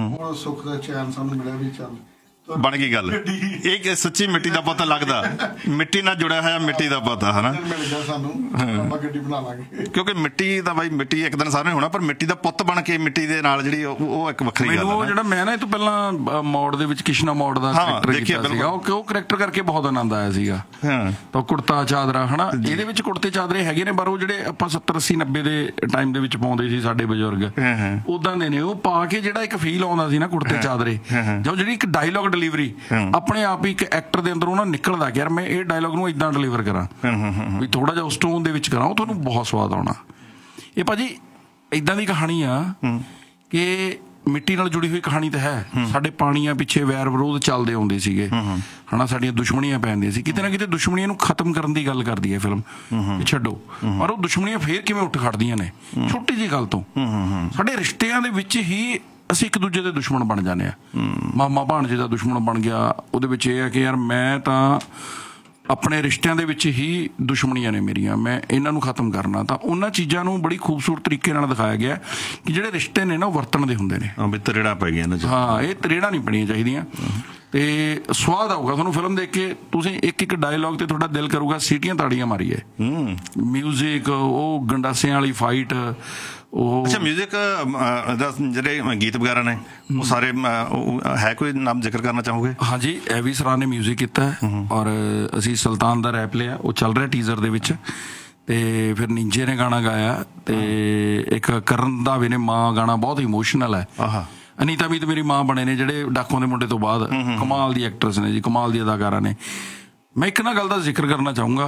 ਹੁਣ ਸੁੱਖ ਦਾ ਚੈਨ ਸਾਨੂੰ ਮਿਲਿਆ ਵੀ ਚੱਲ ਬਣ ਗਈ ਗੱਲ। ਇਹ ਸੱਚੀ ਮਿੱਟੀ ਦਾ ਪਤਾ ਲੱਗਦਾ, ਮਿੱਟੀ ਨਾਲ ਜੁੜਿਆ ਹੋਇਆ ਮਿੱਟੀ ਦਾ ਪਤਾ, ਹਨਾ। ਮਿਲ ਗਿਆ ਸਾਨੂੰ, ਆਪਾਂ ਗੱਡੀ ਬਣਾ ਲਾਂਗੇ। ਕਿਉਂਕਿ ਮਿੱਟੀ ਦਾ ਬਾਈ, ਮਿੱਟੀ ਇੱਕ ਦਿਨ ਸਾਰਿਆਂ ਨੇ ਹੋਣਾ, ਪਰ ਮਿੱਟੀ ਦਾ ਪੁੱਤ ਬਣ ਕੇ ਮਿੱਟੀ ਦੇ ਨਾਲ ਜਿਹੜੀ ਉਹ ਇੱਕ ਵੱਖਰੀ ਗੱਲ ਹੈ। ਜਿਹੜਾ ਮੈਂ ਨਾ ਇਹ ਤੋਂ ਪਹਿਲਾਂ ਮੋੜ ਦੇ ਵਿੱਚ ਕਿਸ਼ਨਾ ਮੋੜ ਦਾ ਕਰੈਕਟਰ ਕੀਤਾ ਸੀਗਾ, ਉਹ ਕਰੈਕਟਰ ਕਰਕੇ ਬਹੁਤ ਆਨੰਦ ਆਇਆ ਸੀਗਾ। ਤਾਂ ਕੁੜਤਾ ਚਾਦਰਾ, ਹਨਾ, ਇਹਦੇ ਵਿੱਚ ਕੁੜਤੇ ਚਾਦਰੇ ਹੈਗੇ ਨੇ, ਪਰ ਉਹ ਜਿਹੜੇ ਆਪਾਂ 70 80 90 ਦੇ ਟਾਈਮ ਦੇ ਵਿੱਚ ਪਾਉਂਦੇ ਸੀ ਸਾਡੇ ਬਜ਼ੁਰਗ, ਉਦਾਂ ਦੇ ਨੇ ਉਹ ਪਾ ਕੇ ਜਿਹੜਾ ਇੱਕ ਫੀਲ ਆਉਂਦਾ ਸੀ ਨਾ ਕੁੜਤੇ ਚਾਦਰੇ, ਜਾਂ ਜਿਹੜੀ ਇੱਕ ਡਾਇਲੋਗ ਡਿਲੀਵਰੀ ਆਪਣੇ ਆਪ ਹੀ ਇੱਕ ਐਕਟਰ ਦੇ ਅੰਦਰੋਂ ਨਾ ਨਿਕਲਦਾ ਕਿ ਯਾਰ ਮੈਂ ਇਹ ਡਾਇਲੋਗ ਨੂੰ ਇਦਾਂ ਡਿਲੀਵਰ ਕਰਾਂ, ਵੀ ਥੋੜਾ ਜਿਹਾ ਉਸ ਟੋਨ ਦੇ ਵਿੱਚ ਕਰਾਂ, ਉਹ ਤੁਹਾਨੂੰ ਬਹੁਤ ਸਵਾਦ ਆਉਣਾ। ਇਹ ਭਾਜੀ ਇਦਾਂ ਦੀ ਕਹਾਣੀ ਆ ਕਿ ਮਿੱਟੀ ਨਾਲ ਜੁੜੀ ਹੋਈ ਕਹਾਣੀ ਤਾਂ ਹੈ। ਸਾਡੇ ਪਾਣੀਆਂ ਪਿੱਛੇ ਵੈਰ ਵਿਰੋਧ ਚੱਲਦੇ ਆਉਂਦੇ ਸੀਗੇ, ਹਨਾ, ਸਾਡੀਆਂ ਦੁਸ਼ਮਣੀਆਂ ਪੈਂਦੀਆਂ ਸੀ, ਕਿਤੇ ਨਾ ਕਿਤੇ ਦੁਸ਼ਮਣੀਆਂ ਨੂੰ ਖਤਮ ਕਰਨ ਦੀ ਗੱਲ ਕਰਦੀ ਹੈ ਫਿਲਮ, ਛੱਡੋ। ਪਰ ਉਹ ਦੁਸ਼ਮਣੀਆਂ ਫੇਰ ਕਿਵੇਂ ਉੱਠ ਖੜਦੀਆਂ ਨੇ ਛੋਟੀ ਜਿਹੀ ਗੱਲ ਤੋਂ। ਸਾਡੇ ਰਿਸ਼ਤਿਆਂ ਦੇ ਵਿੱਚ ਹੀ ਅਸੀਂ ਇੱਕ ਦੂਜੇ ਦੇ ਦੁਸ਼ਮਣ ਬਣ ਜਾਂਦੇ ਹਾਂ। ਮਾਮਾ ਭਾਣਜੇ ਦਾ ਦੁਸ਼ਮਣ ਬਣ ਗਿਆ, ਉਹਦੇ ਵਿੱਚ ਇਹ ਹੈ ਕਿ ਯਾਰ ਮੈਂ ਤਾਂ ਆਪਣੇ ਰਿਸ਼ਤਿਆਂ ਦੇ ਵਿੱਚ ਹੀ ਦੁਸ਼ਮਣੀਆਂ ਨੇ ਮੇਰੀਆਂ, ਮੈਂ ਇਹਨਾਂ ਨੂੰ ਖਤਮ ਕਰਨਾ। ਤਾਂ ਉਹਨਾਂ ਚੀਜ਼ਾਂ ਨੂੰ ਬੜੀ ਖੂਬਸੂਰਤ ਤਰੀਕੇ ਨਾਲ ਦਿਖਾਇਆ ਗਿਆ ਕਿ ਜਿਹੜੇ ਰਿਸ਼ਤੇ ਨੇ ਨਾ ਉਹ ਵਰਤਣ ਦੇ ਹੁੰਦੇ ਨੇ। ਤਰੇੜਾਂ ਪੈ ਗਈਆਂ, ਹਾਂ, ਇਹ ਤਰੇੜਾਂ ਨਹੀਂ ਪੈਣੀਆਂ ਚਾਹੀਦੀਆਂ। ਤੇ ਸਵਾਦ ਆਊਗਾ ਤੁਹਾਨੂੰ ਫਿਲਮ ਦੇਖ ਕੇ, ਤੁਸੀਂ ਇੱਕ ਇੱਕ ਡਾਇਲੋਗ ਤੇ ਤੁਹਾਡਾ ਦਿਲ ਕਰੂਗਾ ਸੀਟੀਆਂ ਤਾੜੀਆਂ ਮਾਰੀਏ। ਮਿਊਜ਼ਿਕ, ਉਹ ਗੰਡਾਸਿਆਂ ਵਾਲੀ ਫਾਈਟ, ਉਹ ਅੱਛਾ ਮਿਊਜ਼ਿਕ ਦਾ ਜਿਹੜੇ ਗੀਤ ਵਗੈਰਾ ਨੇ ਉਹ ਸਾਰੇ ਹੈ, ਕੋਈ ਨਾਮ ਜ਼ਿਕਰ ਕਰਨਾ ਚਾਹੋਗੇ? ਹਾਂਜੀ, ਐਵੀ ਸਰਾਂ ਨੇ ਮਿਊਜ਼ਿਕ ਕੀਤਾ, ਔਰ ਅਸੀਂ ਸੁਲਤਾਨ ਦਾ ਰੈਪ ਲਿਆ, ਉਹ ਚੱਲ ਰਿਹਾ ਟੀਜ਼ਰ ਦੇ ਵਿੱਚ। ਤੇ ਫਿਰ ਨਿੰਜੇ ਨੇ ਗਾਣਾ ਗਾਇਆ, ਤੇ ਇੱਕ ਕਰਨ ਰੰਧਾਵੇ ਨੇ ਮਾਂ ਗਾਣਾ, ਬਹੁਤ ਇਮੋਸ਼ਨਲ ਹੈ। ਅਨੀਤਾ ਵੀ ਤੇ ਮੇਰੀ ਮਾਂ ਬਣੇ ਨੇ ਜਿਹੜੇ ਡਾਕੂਆਂ ਦੇ ਮੁੰਡੇ ਤੋਂ ਬਾਅਦ, ਕਮਾਲ ਦੀ ਐਕਟਰਸ ਨੇ ਜੀ, ਕਮਾਲ ਦੀ ਅਦਾਕਾਰਾ ਨੇ। ਮੈਂ ਇੱਕ ਨਾ ਗੱਲ ਦਾ ਜ਼ਿਕਰ ਕਰਨਾ ਚਾਹੂੰਗਾ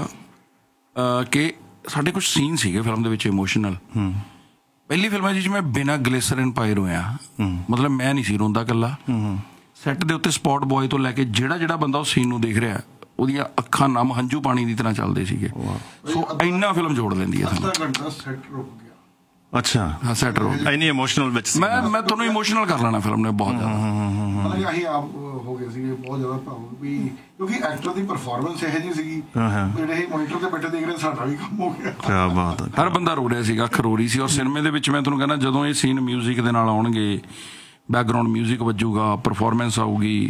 ਕਿ ਸਾਡੇ ਕੁਝ ਸੀਨ ਸੀਗੇ ਫਿਲਮ ਦੇ ਵਿੱਚ ਇਮੋਸ਼ਨਲ। ਪਹਿਲੀ ਫਿਲਮਾਂ ਜਿਸ ਮੈਂ ਬਿਨਾਂ ਗਲੇਸਰਨ ਪਾਏ ਰੋਇਆ, ਮਤਲਬ ਮੈਂ ਨਹੀਂ ਸੀ ਰੋਂਦਾ ਇਕੱਲਾ। ਸੈੱਟ ਦੇ ਉੱਤੇ ਸਪੌਟ ਬॉय ਤੋਂ ਲੈ ਕੇ ਜਿਹੜਾ ਬੰਦਾ ਉਹ ਸੀਨ ਨੂੰ ਦੇਖ ਰਿਹਾ, ਉਹਦੀਆਂ ਅੱਖਾਂ ਨਮ ਹੰਝੂ ਪਾਣੀ ਦੀ ਤਰ੍ਹਾਂ ਚੱਲਦੇ ਸੀਗੇ। ਸੋ ਇੰਨਾ ਫਿਲਮ ਜੋੜ ਲੈਂਦੀ ਹੈ। ਅੱਛਾ, ਹਾਂ, ਸੈੱਟ ਰੋਕ ਇੰਨੀ ਇਮੋਸ਼ਨਲ ਵਿੱਚ ਮੈਂ ਤੁਹਾਨੂੰ ਇਮੋਸ਼ਨਲ ਕਰ ਲੈਣਾ ਫਿਲਮ ਨੇ ਬਹੁਤ ਜ਼ਿਆਦਾ। ਮਤਲਬ ਅਸੀਂ ਆਪ ਹੋ ਗਏ ਸੀਗੇ ਬਹੁਤ ਜ਼ਿਆਦਾ ਭਾਵੁਕ ਵੀ, ਕਿਉਂਕਿ ਐਕਟਰ ਦੀ ਪਰਫਾਰਮੈਂਸ ਇਹੋ ਜਿਹੀ ਸੀਗੀ, ਜਿਹੜੇ ਅਸੀਂ ਮੋਨੀਟਰ ਤੇ ਬੈਠੇ ਦੇਖ ਰਹੇ, ਸਾਡਾ ਵੀ ਕੰਮ ਹੋ ਗਿਆ। ਕਿਆ ਬਾਤ ਹੈ। ਹਰ ਬੰਦਾ ਰੋ ਰਿਹਾ ਸੀਗਾ, ਅੱਖ ਰੋ ਰਹੀ ਸੀ। ਔਰ ਸਿਨੇਮੇ ਦੇ ਵਿੱਚ ਮੈਂ ਤੁਹਾਨੂੰ ਕਹਿੰਦਾ, ਜਦੋਂ ਇਹ ਸੀਨ ਮਿਊਜ਼ਿਕ ਦੇ ਨਾਲ ਆਉਣਗੇ, ਬੈਕਗਰਾਊਂਡ ਮਿਊਜ਼ਿਕ ਵੱਜੂਗਾ, ਪਰਫਾਰਮੈਂਸ ਆਊਗੀ,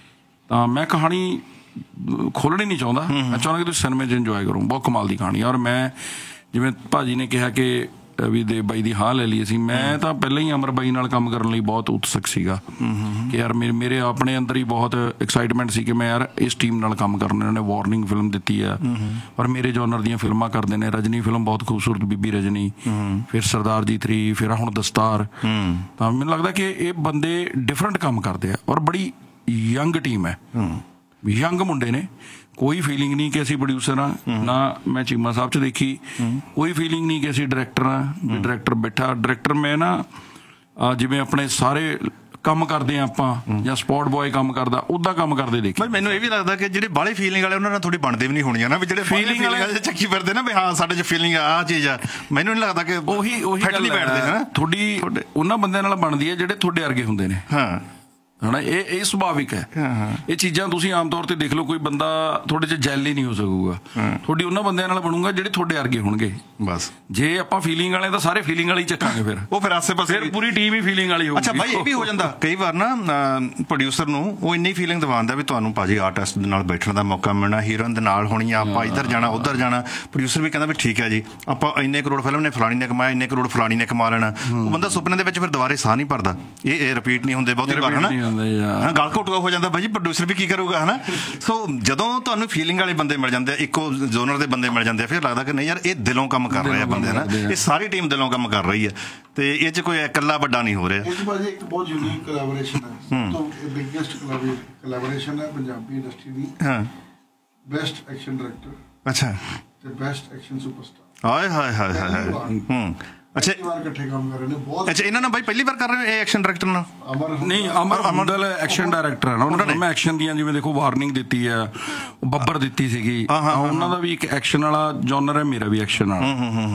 ਤਾਂ ਮੈਂ ਕਹਾਣੀ ਖੋਲ੍ਹਣੀ ਨਹੀਂ ਚਾਹੁੰਦਾ। ਮੈਂ ਚਾਹੁੰਦਾ ਕਿ ਤੁਸੀਂ ਸਿਨੇਮੇ 'ਚ ਇੰਜੋਏ ਕਰੋ। ਬਹੁਤ ਕਮਾਲ ਦੀ ਕਹਾਣੀ। ਔਰ ਮੈਂ, ਜਿਵੇਂ ਭਾਜੀ ਨੇ ਕਿਹਾ ਕਿ ਵੀ ਦੇ ਬਾਈ ਦੀ ਹਾਂ ਲੈ ਲਈ ਅਸੀਂ, ਮੈਂ ਤਾਂ ਪਹਿਲਾਂ ਹੀ ਅਮਰ ਬਾਈ ਨਾਲ ਕੰਮ ਕਰਨ ਲਈ ਬਹੁਤ ਉਤਸੁਕ ਸੀਗਾ ਕਿ ਯਾਰ ਮੇਰੇ ਆਪਣੇ ਅੰਦਰ ਹੀ ਬਹੁਤ ਐਕਸਾਈਟਮੈਂਟ ਸੀ ਕਿ ਮੈਂ ਯਾਰ ਇਸ ਟੀਮ ਨਾਲ ਕੰਮ ਕਰਨਾ। ਇਹਨਾਂ ਨੇ ਵਾਰਨਿੰਗ ਫਿਲਮ ਦਿੱਤੀ ਆ, ਪਰ ਮੇਰੇ ਜੋਨਰ ਦੀਆਂ ਫਿਲਮਾਂ ਕਰਦੇ ਨੇ। ਰਜਨੀ ਫਿਲਮ ਬਹੁਤ ਖੂਬਸੂਰਤ, ਬੀਬੀ ਰਜਨੀ, ਫਿਰ ਸਰਦਾਰ ਜੀ 3, ਫਿਰ ਹੁਣ ਦਸਤਾਰ। ਤਾਂ ਮੈਨੂੰ ਲੱਗਦਾ ਕਿ ਇਹ ਬੰਦੇ ਡਿਫਰੈਂਟ ਕੰਮ ਕਰਦੇ ਆ, ਔਰ ਬੜੀ ਯੰਗ ਟੀਮ ਹੈ, ਯੰਗ ਮੁੰਡੇ ਨੇ। ਕੋਈ ਫੀਲਿੰਗ ਨਹੀਂ ਕਿ ਅਸੀਂ ਪ੍ਰੋਡਿਊਸਰ ਹਾਂ, ਨਾ ਮੈਂ ਚੀਮਾ ਸਾਹਿਬ 'ਚ ਦੇਖੀ। ਕੋਈ ਫੀਲਿੰਗ ਨਹੀਂ ਕਿ ਅਸੀਂ ਡਾਇਰੈਕਟਰ ਹਾਂ, ਵੀ ਡਾਇਰੈਕਟਰ ਬੈਠਾ। ਡਾਇਰੈਕਟਰ ਮੈਂ ਨਾ ਜਿਵੇਂ ਆਪਣੇ ਸਾਰੇ ਕੰਮ ਕਰਦੇ ਆ ਆਪਾਂ, ਜਾਂ ਸਪੌਟ ਬॉय ਕੰਮ ਕਰਦਾ, ਉੱਦਾਂ ਕੰਮ ਕਰਦੇ ਦੇਖੇ। ਮੈਨੂੰ ਇਹ ਵੀ ਲੱਗਦਾ ਕਿ ਜਿਹੜੇ ਬਾਹਲੇ ਫੀਲਿੰਗ ਵਾਲੇ ਉਹਨਾਂ ਨਾਲ ਥੋੜੀ ਬਣਦੇ ਵੀ ਨਹੀਂ ਹੋਣੀਆਂ ਨਾ, ਵੀ ਜਿਹੜੇ ਫੀਲਿੰਗ ਵਾਲੇ ਚੱਕੀ ਫਿਰਦੇ ਨਾ ਵੀ ਹਾਂ ਸਾਡੇ 'ਚ ਫੀਲਿੰਗ ਆਹ ਚੀਜ਼ ਆ। ਮੈਨੂੰ ਨਹੀਂ ਲੱਗਦਾ ਕਿ ਉਹੀ ਫਿੱਟ ਨਹੀਂ ਬੈਠਦੇ ਨਾ। ਤੁਹਾਡੀ ਉਹਨਾਂ ਬੰਦਿਆਂ ਨਾਲ ਬਣਦੀ ਹੈ ਜਿਹੜੇ ਤੁਹਾਡੇ ਵਰਗੇ ਹੁੰਦੇ ਨੇ। ਹਾਂ, ਹਨਾ, ਇਹ ਸੁਭਾਵਿਕ ਹੈ। ਇਹ ਚੀਜ਼ਾਂ ਤੁਸੀਂ ਆਮ ਤੌਰ ਤੇ ਦੇਖ ਲਓ, ਕੋਈ ਬੰਦਾ ਤੁਹਾਡੇ 'ਚ ਜੈਲ ਹੀ ਨਹੀਂ ਹੋ ਸਕੂਗਾ। ਤੁਹਾਡੀ ਉਹਨਾਂ ਬੰਦਿਆਂ ਨਾਲ ਬਣੂਗਾ ਜਿਹੜੇ ਤੁਹਾਡੇ ਵਰਗੇ ਹੋਣਗੇ। ਬਸ ਜੇ ਆਪਾਂ ਫੀਲਿੰਗ ਵਾਲੇ ਤਾਂ ਸਾਰੇ ਫੀਲਿੰਗ ਵਾਲੇ ਹੀ ਚੱਕਾਂਗੇ, ਫਿਰ ਆਸੇ ਪਾਸੇ ਪੂਰੀ ਟੀਮ ਹੀ ਫੀਲਿੰਗ ਵਾਲੀ ਹੋਊਗੀ। ਅੱਛਾ ਭਾਈ, ਇਹ ਵੀ ਹੋ ਜਾਂਦਾ ਕਈ ਵਾਰ ਨਾ, ਪ੍ਰੋਡਿਊਸਰ ਨੂੰ ਉਹ ਇੰਨੀ ਫੀਲਿੰਗ ਦਿਵਾਉਂਦਾ ਵੀ ਤੁਹਾਨੂੰ ਭਾਜੀ ਆਰਟਿਸਟ ਦੇ ਨਾਲ ਬੈਠਣ ਦਾ ਮੌਕਾ ਮਿਲਣਾ, ਹੀਰੋਇਨ ਦੇ ਨਾਲ ਹੋਣੀ ਆ, ਆਪਾਂ ਇੱਧਰ ਜਾਣਾ ਉੱਧਰ ਜਾਣਾ। ਪ੍ਰੋਡਿਊਸਰ ਵੀ ਕਹਿੰਦਾ ਵੀ ਠੀਕ ਹੈ ਜੀ, ਆਪਾਂ ਇੰਨੇ ਕਰੋੜ ਫਿਲਮ ਨੇ ਫਲਾਣੀ ਨੇ ਕਮਾਇਆ, ਇੰਨੇ ਕਰੋੜ ਫਲਾਣੀ ਨੇ ਕਮਾ ਲੈਣਾ। ਉਹ ਬੰਦਾ ਸੁਪਨੇ ਦੇ ਵਿੱਚ ਫਿਰ ਦੁਬਾਰੇ ਸਾਹ ਨਹੀਂ ਭਰਦਾ। ਇਹ ਰਿਪੀਟ ਨਹੀਂ ਹੁੰਦੇ ਬਹੁਤੀ ਵਾਰ, ਹਨਾ। ਗਲ ਘੋਟੂਆ ਹੋ ਜਾਂਦਾ ਭਾਜੀ, ਪ੍ਰੋਡਿਊਸਰ ਵੀ ਕੀ ਕਰੂਗਾ, ਹਨਾ। ਸੋ ਜਦੋਂ ਤੁਹਾਨੂੰ ਫੀਲਿੰਗ ਵਾਲੇ ਬੰਦੇ ਮਿਲ ਜਾਂਦੇ ਆ, ਇੱਕੋ ਜ਼ੋਨਰ ਦੇ ਬੰਦੇ ਮਿਲ ਜਾਂਦੇ ਆ, ਫਿਰ ਲੱਗਦਾ ਕਿ ਨਹੀਂ ਯਾਰ ਇਹ ਦਿਲੋਂ ਕੰਮ ਕਰ ਰਹੇ ਆ ਬੰਦੇ, ਨਾ। ਇਹ ਸਾਰੀ ਟੀਮ ਦਿਲੋਂ ਕੰਮ ਕਰ ਰਹੀ ਹੈ, ਤੇ ਇਹ 'ਚ ਕੋਈ ਇਕੱਲਾ ਵੱਡਾ ਨਹੀਂ ਹੋ ਰਿਹਾ। ਇਹ ਭਾਜੀ ਇੱਕ ਬਹੁਤ ਯੂਨੀਕ ਕੋਲੈਬੋਰੇਸ਼ਨ ਹੈ, ਸਭ ਤੋਂ ਬਿਗੇਸਟ ਕੋਲੈਬੋਰੇਸ਼ਨ ਹੈ ਪੰਜਾਬੀ ਇੰਡਸਟਰੀ ਦੀ। ਹਾਂ, ਬੈਸਟ ਐਕਸ਼ਨ ਡਾਇਰੈਕਟਰ, ਅੱਛਾ, ਤੇ ਬੈਸਟ ਐਕਸ਼ਨ ਸੁਪਰਸਟਾਰ। ਹਾਏ ਹਾਏ ਹਾਏ ਹਾਏ। ਅੱਛਾ, ਇਕੱਠੇ ਕੰਮ ਕਰ ਰਹੇ ਨੇ ਬਹੁਤ। ਅੱਛਾ, ਇਹਨਾਂ ਨਾਲ ਬਾਈ ਪਹਿਲੀ ਵਾਰ ਕਰ ਰਹੇ ਇਹ ਐਕਸ਼ਨ ਡਾਇਰੈਕਟਰ ਨਾਲ? ਨਹੀਂ, ਅਮਰ ਐਕਸ਼ਨ ਡਾਇਰੈਕਟਰ ਹੈ ਨਾ। ਉਹਨਾਂ ਨੇ ਮੈਂ ਐਕਸ਼ਨ ਦੀਆਂ, ਜਿਵੇਂ ਦੇਖੋ, ਵਾਰਨਿੰਗ ਦਿੱਤੀ ਆ, ਬੱਬਰ ਦਿੱਤੀ ਸੀਗੀ। ਉਹਨਾਂ ਦਾ ਵੀ ਇੱਕ ਐਕਸ਼ਨ ਵਾਲਾ ਜੋਨਰ ਹੈ, ਮੇਰਾ ਵੀ ਐਕਸ਼ਨ ਵਾਲਾ।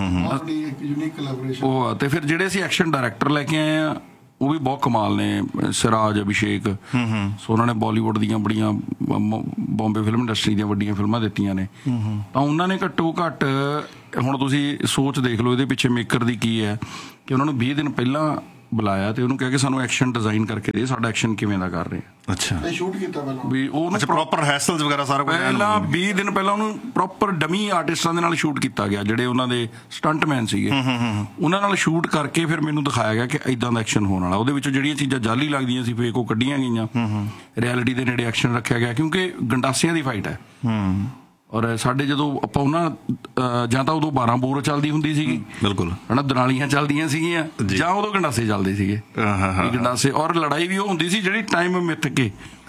ਉਹ ਤੇ ਫਿਰ ਜਿਹੜੇ ਅਸੀਂ ਐਕਸ਼ਨ ਡਾਇਰੈਕਟਰ ਲੈ ਕੇ ਆਏ ਆ, ਉਹ ਵੀ ਬਹੁਤ ਕਮਾਲ ਨੇ। ਸਿਰਾਜ, ਅਭਿਸ਼ੇਕ। ਸੋ ਉਹਨਾਂ ਨੇ ਬਾਲੀਵੁੱਡ ਦੀਆਂ ਬੜੀਆਂ, ਬੰਬੇ ਫਿਲਮ ਇੰਡਸਟਰੀ ਦੀਆਂ ਵੱਡੀਆਂ ਫਿਲਮਾਂ ਦਿੱਤੀਆਂ ਨੇ। ਤਾਂ ਉਹਨਾਂ ਨੇ ਘੱਟੋ ਘੱਟ, ਹੁਣ ਤੁਸੀਂ ਸੋਚ ਦੇਖ ਲਓ ਇਹਦੇ ਪਿੱਛੇ ਮੇਕਰ ਦੀ ਕੀ ਹੈ, ਕਿ ਉਹਨਾਂ ਨੂੰ 20 ਦਿਨ ਪਹਿਲਾਂ ਬੁਲਾਇਆ ਤੇ ਉਹਨੂੰ ਕਿਹਾ ਕਿ ਸਾਨੂੰ ਐਕਸ਼ਨ ਡਿਜ਼ਾਈਨ ਕਰਕੇ ਦੇ, ਸਾਡਾ ਐਕਸ਼ਨ ਕਿਵੇਂ ਦਾ ਕਰ ਰਹੇ ਆ। ਅੱਛਾ, ਇਹ ਸ਼ੂਟ ਕੀਤਾ ਪਹਿਲਾਂ ਵੀ ਉਹਨੂੰ ਪ੍ਰੋਪਰ ਰਿਹਰਸਲਸ ਵਗੈਰਾ ਸਾਰਾ ਕੁਝ ਪਹਿਲਾਂ 20 ਦਿਨ ਪਹਿਲਾਂ ਉਹਨੂੰ ਪ੍ਰੋਪਰ ਡਮੀ ਆਰਟਿਸਟਾਂ ਦੇ ਨਾਲ ਸ਼ੂਟ ਕੀਤਾ ਗਿਆ, ਜਿਹੜੇ ਉਹਨਾਂ ਦੇ ਸਟੰਟਮੈਨ ਸੀਗੇ, ਉਹਨਾਂ ਨਾਲ ਸ਼ੂਟ ਕਰਕੇ ਫਿਰ ਮੈਨੂੰ ਦਿਖਾਇਆ ਗਿਆ ਕਿ ਇਦਾਂ ਦਾ ਐਕਸ਼ਨ ਹੋਣ ਵਾਲਾ। ਉਹਦੇ ਵਿੱਚੋਂ ਜਿਹੜੀਆਂ ਚੀਜ਼ਾਂ ਜਾਲੀ ਲੱਗਦੀਆਂ ਸੀ ਫੇਕ, ਉਹ ਕੱਢੀਆਂ ਗਈਆਂ, ਰਿਐਲਿਟੀ ਦੇ ਨੇੜੇ ਐਕਸ਼ਨ ਰੱਖਿਆ ਗਿਆ, ਕਿਉਂਕਿ ਗੰਡਾਸਿਆਂ ਦੀ ਫਾਈਟ ਹੈ। ਔਰ ਸਾਡੇ ਜਦੋਂ ਆਪਾਂ ਉਹਨਾਂ ਜਾਂ ਤਾਂ ਉਦੋਂ 12 ਬੋਰ ਚੱਲਦੀ ਹੁੰਦੀ ਸੀਗੀ, ਬਿਲਕੁਲ ਹਨਾ, ਦਨਾਲੀਆਂ ਚੱਲਦੀਆਂ ਸੀਗੀਆਂ, ਜਾਂ ਉਦੋਂ ਗੰਡਾਸੇ ਚੱਲਦੇ ਸੀਗੇ, ਗੰਡਾਸੇ। ਔਰ ਲੜਾਈ ਵੀ ਉਹ ਹੁੰਦੀ ਸੀ ਜਿਹੜੀ ਟਾਈਮ ਮਿੱਥ ਕੇ,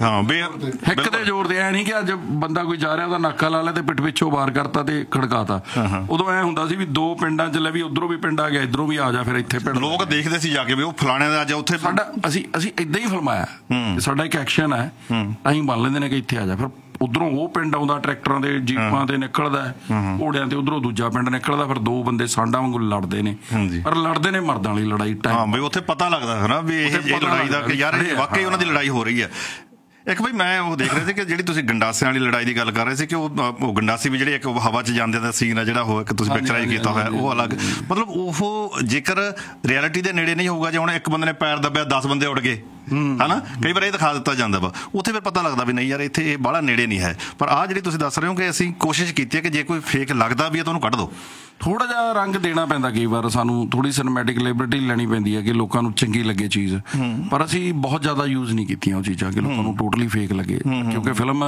ਹਿੱਕ ਦੇ ਜ਼ੋਰ ਤੇ। ਐ ਨਹੀਂ ਕਿ ਅੱਜ ਬੰਦਾ ਕੋਈ ਜਾ ਰਿਹਾ ਉਹਦਾ ਨਾਕਾ ਲਾ ਲਿਆ ਤੇ ਪਿੱਠ ਪਿੱਛੋਂ ਵਾਰ ਕਰਤਾ ਤੇ ਖੜਕਾਤਾ। ਉਦੋਂ ਐ ਹੁੰਦਾ ਸੀ ਵੀ 2 ਪਿੰਡਾਂ ਚ ਲੈ ਵੀ ਉਧਰੋਂ ਵੀ ਪਿੰਡ ਆ ਗਿਆ, ਇਧਰੋਂ ਵੀ ਆ ਜਾ, ਫਿਰ ਇੱਥੇ ਪਿੰਡ ਲੋਕ ਦੇਖਦੇ ਸੀ ਜਾ ਕੇ ਵੀ ਉਹ ਫਲਾਣੇ ਦਾ ਅੱਜ ਉੱਥੇ। ਸਾਡਾ ਅਸੀਂ ਏਦਾਂ ਹੀ ਫਿਲਮਾਇਆ, ਸਾਡਾ ਇੱਕ ਐਕਸ਼ਨ ਹੈ, ਟਾਈਮ ਬਣ ਲੈਂਦੇ ਨੇ ਕਿ ਇੱਥੇ ਆ ਜਾ, ਫਿਰ ਉਧਰੋਂ ਉਹ ਪਿੰਡ ਆਉਂਦਾ, ਟਰੈਕਟਰਾਂ ਦੇ ਜੀਪਾਂ ਤੇ ਨਿਕਲਦਾ, ਘੋੜਿਆਂ ਤੇ, ਉਧਰੋਂ ਦੂਜਾ ਪਿੰਡ ਨਿਕਲਦਾ, ਫਿਰ 2 ਬੰਦੇ ਸਾਂਡਾਂ ਵਾਂਗੂ ਲੜਦੇ ਨੇ, ਪਰ ਲੜਦੇ ਨੇ ਮਰਦਾਂ ਵਾਲੀ ਲੜਾਈ। ਹਾਂ, ਉੱਥੇ ਪਤਾ ਲੱਗਦਾ ਹੈ ਨਾ ਵੀ ਇਹ ਲੜਾਈ ਦਾ ਕਿ ਯਾਰ ਵਾਕਈ ਉਹਨਾਂ ਦੀ ਲੜਾਈ ਹੋ ਰਹੀ ਹੈ। ਇੱਕ ਬਈ ਮੈਂ ਉਹ ਦੇਖ ਰਿਹਾ ਸੀ ਕਿ ਜਿਹੜੀ ਤੁਸੀਂ ਗੰਡਾਸਿਆਂ ਵਾਲੀ ਲੜਾਈ ਦੀ ਗੱਲ ਕਰ ਰਹੇ ਸੀ ਕਿ ਉਹ ਗੰਡਾਸੀ ਵੀ ਜਿਹੜੇ ਇੱਕ ਹਵਾ 'ਚ ਜਾਂਦੇ ਦਾ ਸੀਨ ਹੈ ਜਿਹੜਾ ਉਹ ਤੁਸੀਂ ਪਿਕਚਰਾਈਜ਼ ਕੀਤਾ ਹੋਇਆ, ਉਹ ਅਲੱਗ। ਮਤਲਬ ਉਹ ਜੇਕਰ ਰਿਐਲਿਟੀ ਦੇ ਨੇੜੇ ਨਹੀਂ ਹੋਊਗਾ, ਜੇ ਹੁਣ ਇੱਕ ਬੰਦੇ ਨੇ ਪੈਰ ਦੱਬਿਆ 10 ਬੰਦੇ ਉੱਡ ਗਏ, ਹਨਾ, ਕਈ ਵਾਰ ਇਹ ਦਿਖਾ ਦਿੱਤਾ ਜਾਂਦਾ ਵਾ, ਉੱਥੇ ਫਿਰ ਪਤਾ ਲੱਗਦਾ ਵੀ ਨਹੀਂ ਯਾਰ ਇੱਥੇ ਇਹ ਬਾਹਲਾ ਨੇੜੇ ਨਹੀਂ ਹੈ। ਪਰ ਆਹ ਜਿਹੜੀ ਤੁਸੀਂ ਦੱਸ ਰਹੇ ਹੋ ਕਿ ਅਸੀਂ ਕੋਸ਼ਿਸ਼ ਕੀਤੀ ਹੈ ਕਿ ਜੇ ਕੋਈ ਫੇਕ ਲੱਗਦਾ ਵੀ ਹੈ ਤਾਂ ਉਹਨੂੰ ਕੱਢ ਦਿਓ। ਥੋੜਾ ਜਿਹਾ ਰੰਗ ਦੇਣਾ ਪੈਂਦਾ ਕਈ ਵਾਰ, ਸਾਨੂੰ ਥੋੜੀ ਸਿਨੇਮੈਟਿਕ ਲਿਬਰਟੀ ਲੈਣੀ ਪੈਂਦੀ ਹੈ ਕਿ ਲੋਕਾਂ ਨੂੰ ਚੰਗੀ ਲੱਗੇ ਚੀਜ਼, ਪਰ ਅਸੀਂ ਬਹੁਤ ਜ਼ਿਆਦਾ ਯੂਜ਼ ਨਹੀਂ ਕੀਤੀਆਂ ਉਹ ਚੀਜ਼ਾਂ ਕਿ ਲੋਕਾਂ ਨੂੰ ਟੋਟਲੀ ਫੇਕ ਲੱਗੇ, ਕਿਉਂਕਿ ਫਿਲਮ